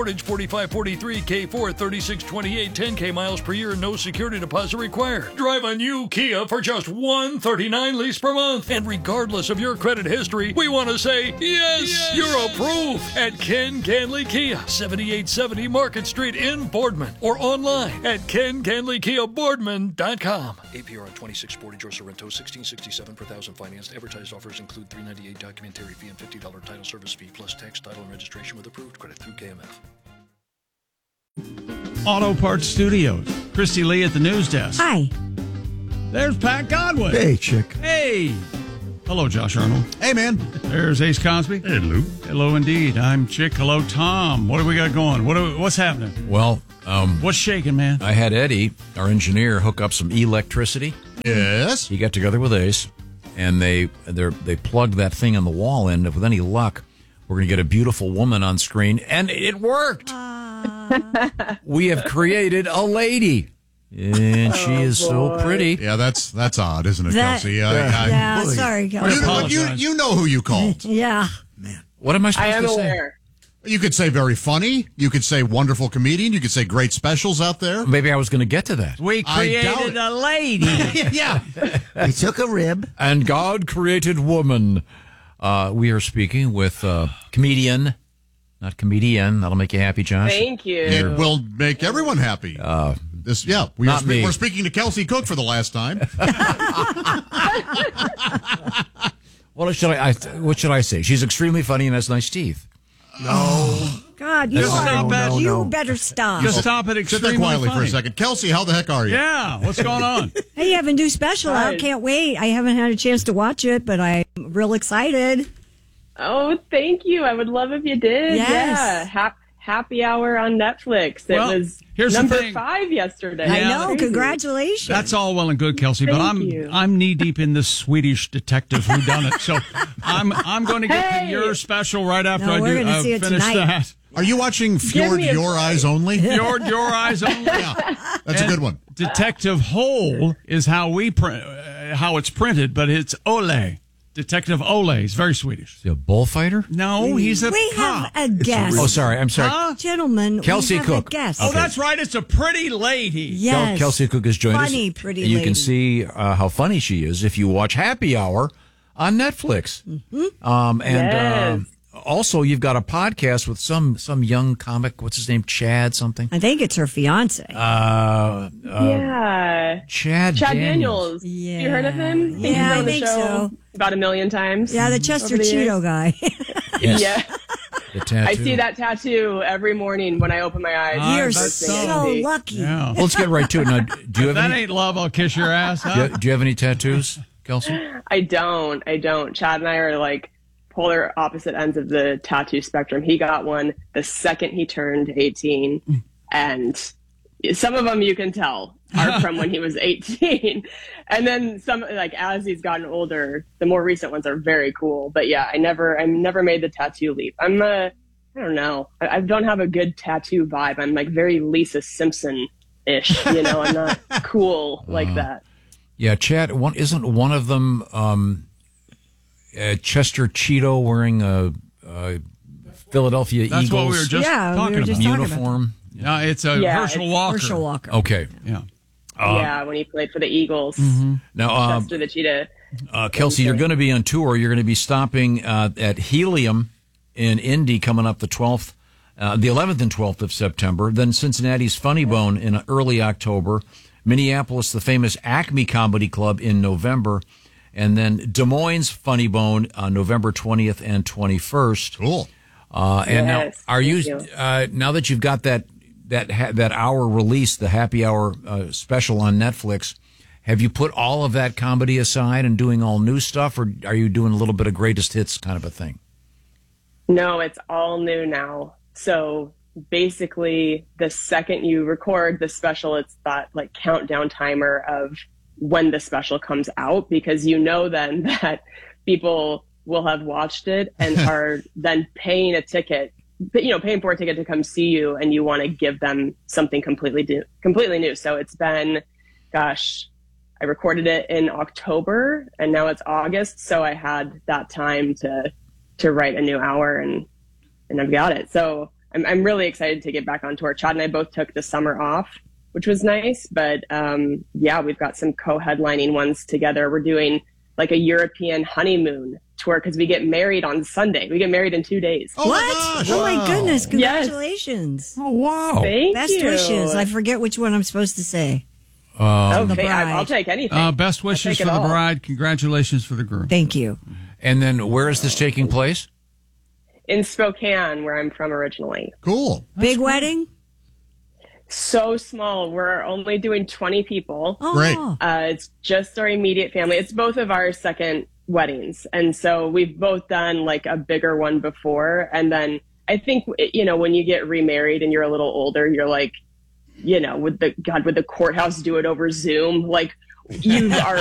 thirty-five forty-three, K four thirty-six twenty-eight, ten K miles per year, no security deposit required. Drive a new Kia for just one thirty-nine lease per month. And regardless of your credit history, we want to say, yes, yes, you're approved at Ken Canley Kia, seventy-eight seventy Market Street in Boardman, or online at ken canley kia boardman dot com. A P R on twenty-six forty George Sorrento, sixteen sixty-seven per thousand financed. Advertised offers include three ninety-eight documentary fee and fifty dollars title service fee, plus tax, title, and registration with approved credit through K M F. Auto Parts Studios. Christy Lee at the news desk. Hi. There's Pat Godwin. Hey, chick. Hey. Hello, Josh Arnold. Hey, man. There's Ace Cosby. Hello. Hello, indeed. I'm Chick. Hello, Tom. What do we got going? What do, what's happening? Well, um, what's shaking, man? I had Eddie, our engineer, hook up some electricity. Yes. He got together with Ace, and they they they plugged that thing on the wall in. With any luck, we're going to get a beautiful woman on screen, and it worked. Uh... we have created a lady. And she oh, is so pretty. Yeah, that's that's odd, isn't it, that, Kelsey? Uh, yeah, I, yeah really, sorry, Kelsey. You, you, you know who you called. Yeah. Man. What am I supposed I am to aware. say? You could say very funny. You could say wonderful comedian. You could say great specials out there. Maybe I was going to get to that. We created a lady. Yeah. We took a rib. And God created woman. Uh, we are speaking with uh, comedian, not comedian. That'll make you happy, Josh. Thank you. It will make everyone happy. Uh, This, yeah, we are Not spe- me. we're speaking to Kelsey Cook for the last time. What should I, I? What should I say? She's extremely funny and has nice teeth. No, God, you, stop no, it. no, you No. better stop. Just stop it. Sit there Extremely quietly funny. for a second. Kelsey, how the heck are you? Yeah, what's going on? Hey, you have a new special Hi. out. Can't wait. I haven't had a chance to watch it, but I'm real excited. Oh, thank you. I would love if you did. Yes. Yeah. Hap- happy hour on Netflix. It Well, was here's the number thing. five yesterday. I Yeah. know. Crazy. Congratulations. That's all well and good, Kelsey, but Thank I'm you. I'm knee deep in this Swedish detective whodunit. So I'm I'm going to get Hey. to your special right after No, I we're do gonna uh, see it finish tonight. that. Are you watching Fjord me a Your break. Eyes Only? Your your eyes only. Yeah, that's a And good one. Detective Hole is how we print uh, how it's printed, but it's Ole. Detective Ole. He's very Swedish. Is he a bullfighter? No, he's a we cop. have a guest. Oh, sorry. I'm sorry. Huh? Gentlemen, Kelsey we have Cook. a guest. Oh, that's right. It's a pretty lady. Yes. Kel- Kelsey Cook has joined Funny, us. pretty and you lady. can see uh, how funny she is if you watch Happy Hour on Netflix. Mm-hmm. Um, and Yes. uh, also, you've got a podcast with some some young comic. What's his name? Chad something. I think it's her fiance. Uh, uh, Yeah. Chad. Chad Daniels. Daniels. You heard of him? He's Yeah, been I on the think show so. about a million times. Yeah, the Chester over the years. Cheeto guy. Yes. Yeah. The tattoo. I see that tattoo every morning when I open my eyes. Ah, You're that's so so- lucky. Yeah. Well, let's get right to it. Now, do you If have that any? ain't love, I'll kiss your ass. Do Huh? you, do you have any tattoos, Kelsey? I don't. I don't. Chad and I are like polar opposite ends of the tattoo spectrum. He got one the second he turned eighteen, and some of them you can tell are from when he was eighteen. And then some, like as he's gotten older, the more recent ones are very cool. But yeah, I never, I never made the tattoo leap. I'm a, I don't know. I, I don't have a good tattoo vibe. I'm like very Lisa Simpson ish. You know, I'm not cool like Uh, that. Yeah, Chad. One isn't one of them. Um, uh, Chester Cheeto wearing a, a Philadelphia That's Eagles what we were just Yeah, we talking were just about. talking about uniform. No, it's a Yeah, Herschel it's Walker. Herschel Walker. Okay. Yeah. yeah, when he played for the Eagles. Now, um, Chester the Cheetah. Uh, Kelsey, you're going to be on tour. You're going to be stopping uh, at Helium in Indy coming up the twelfth, uh, the eleventh and twelfth of September. Then Cincinnati's Funny Bone in early October. Minneapolis, the famous Acme Comedy Club in November. And then Des Moines Funny Bone on November twentieth and twenty-first. Cool. Uh, and Yes, now, are you, thank you. Uh, now that you've got that that ha- that hour release, the Happy Hour uh, special on Netflix, have you put all of that comedy aside and doing all new stuff, or are you doing a little bit of greatest hits kind of a thing? No, it's all new now. So basically, the second you record the special, it's that like countdown timer of when the special comes out, because you know then that people will have watched it and are then paying a ticket, you know, paying for a ticket to come see you, and you want to give them something completely new, completely new. So it's been, gosh, I recorded it in October and now it's August. So I had that time to, to write a new hour, and, and I've got it. So I'm, I'm really excited to get back on tour. Chad and I both took the summer off, which was nice. But um, yeah, we've got some co-headlining ones together. We're doing like a European honeymoon tour because we get married on Sunday. We get married in two days. Oh what? Oh my goodness! Congratulations! Yes. Oh wow! Thank Best you. wishes. I forget which one I'm supposed to say. Um, okay, I, I'll take anything. Uh, best I'll wishes take for it the all. bride. Congratulations for the groom. Thank you. And then where is this taking place? In Spokane, where I'm from originally. Cool. Big wedding? So small. We're only doing twenty people. Oh. Great. Uh, it's just our immediate family. It's both of our second weddings. And so we've both done like a bigger one before. And then I think, you know, when you get remarried and you're a little older, you're like, you know, would the God, would the courthouse do it over Zoom? Like you are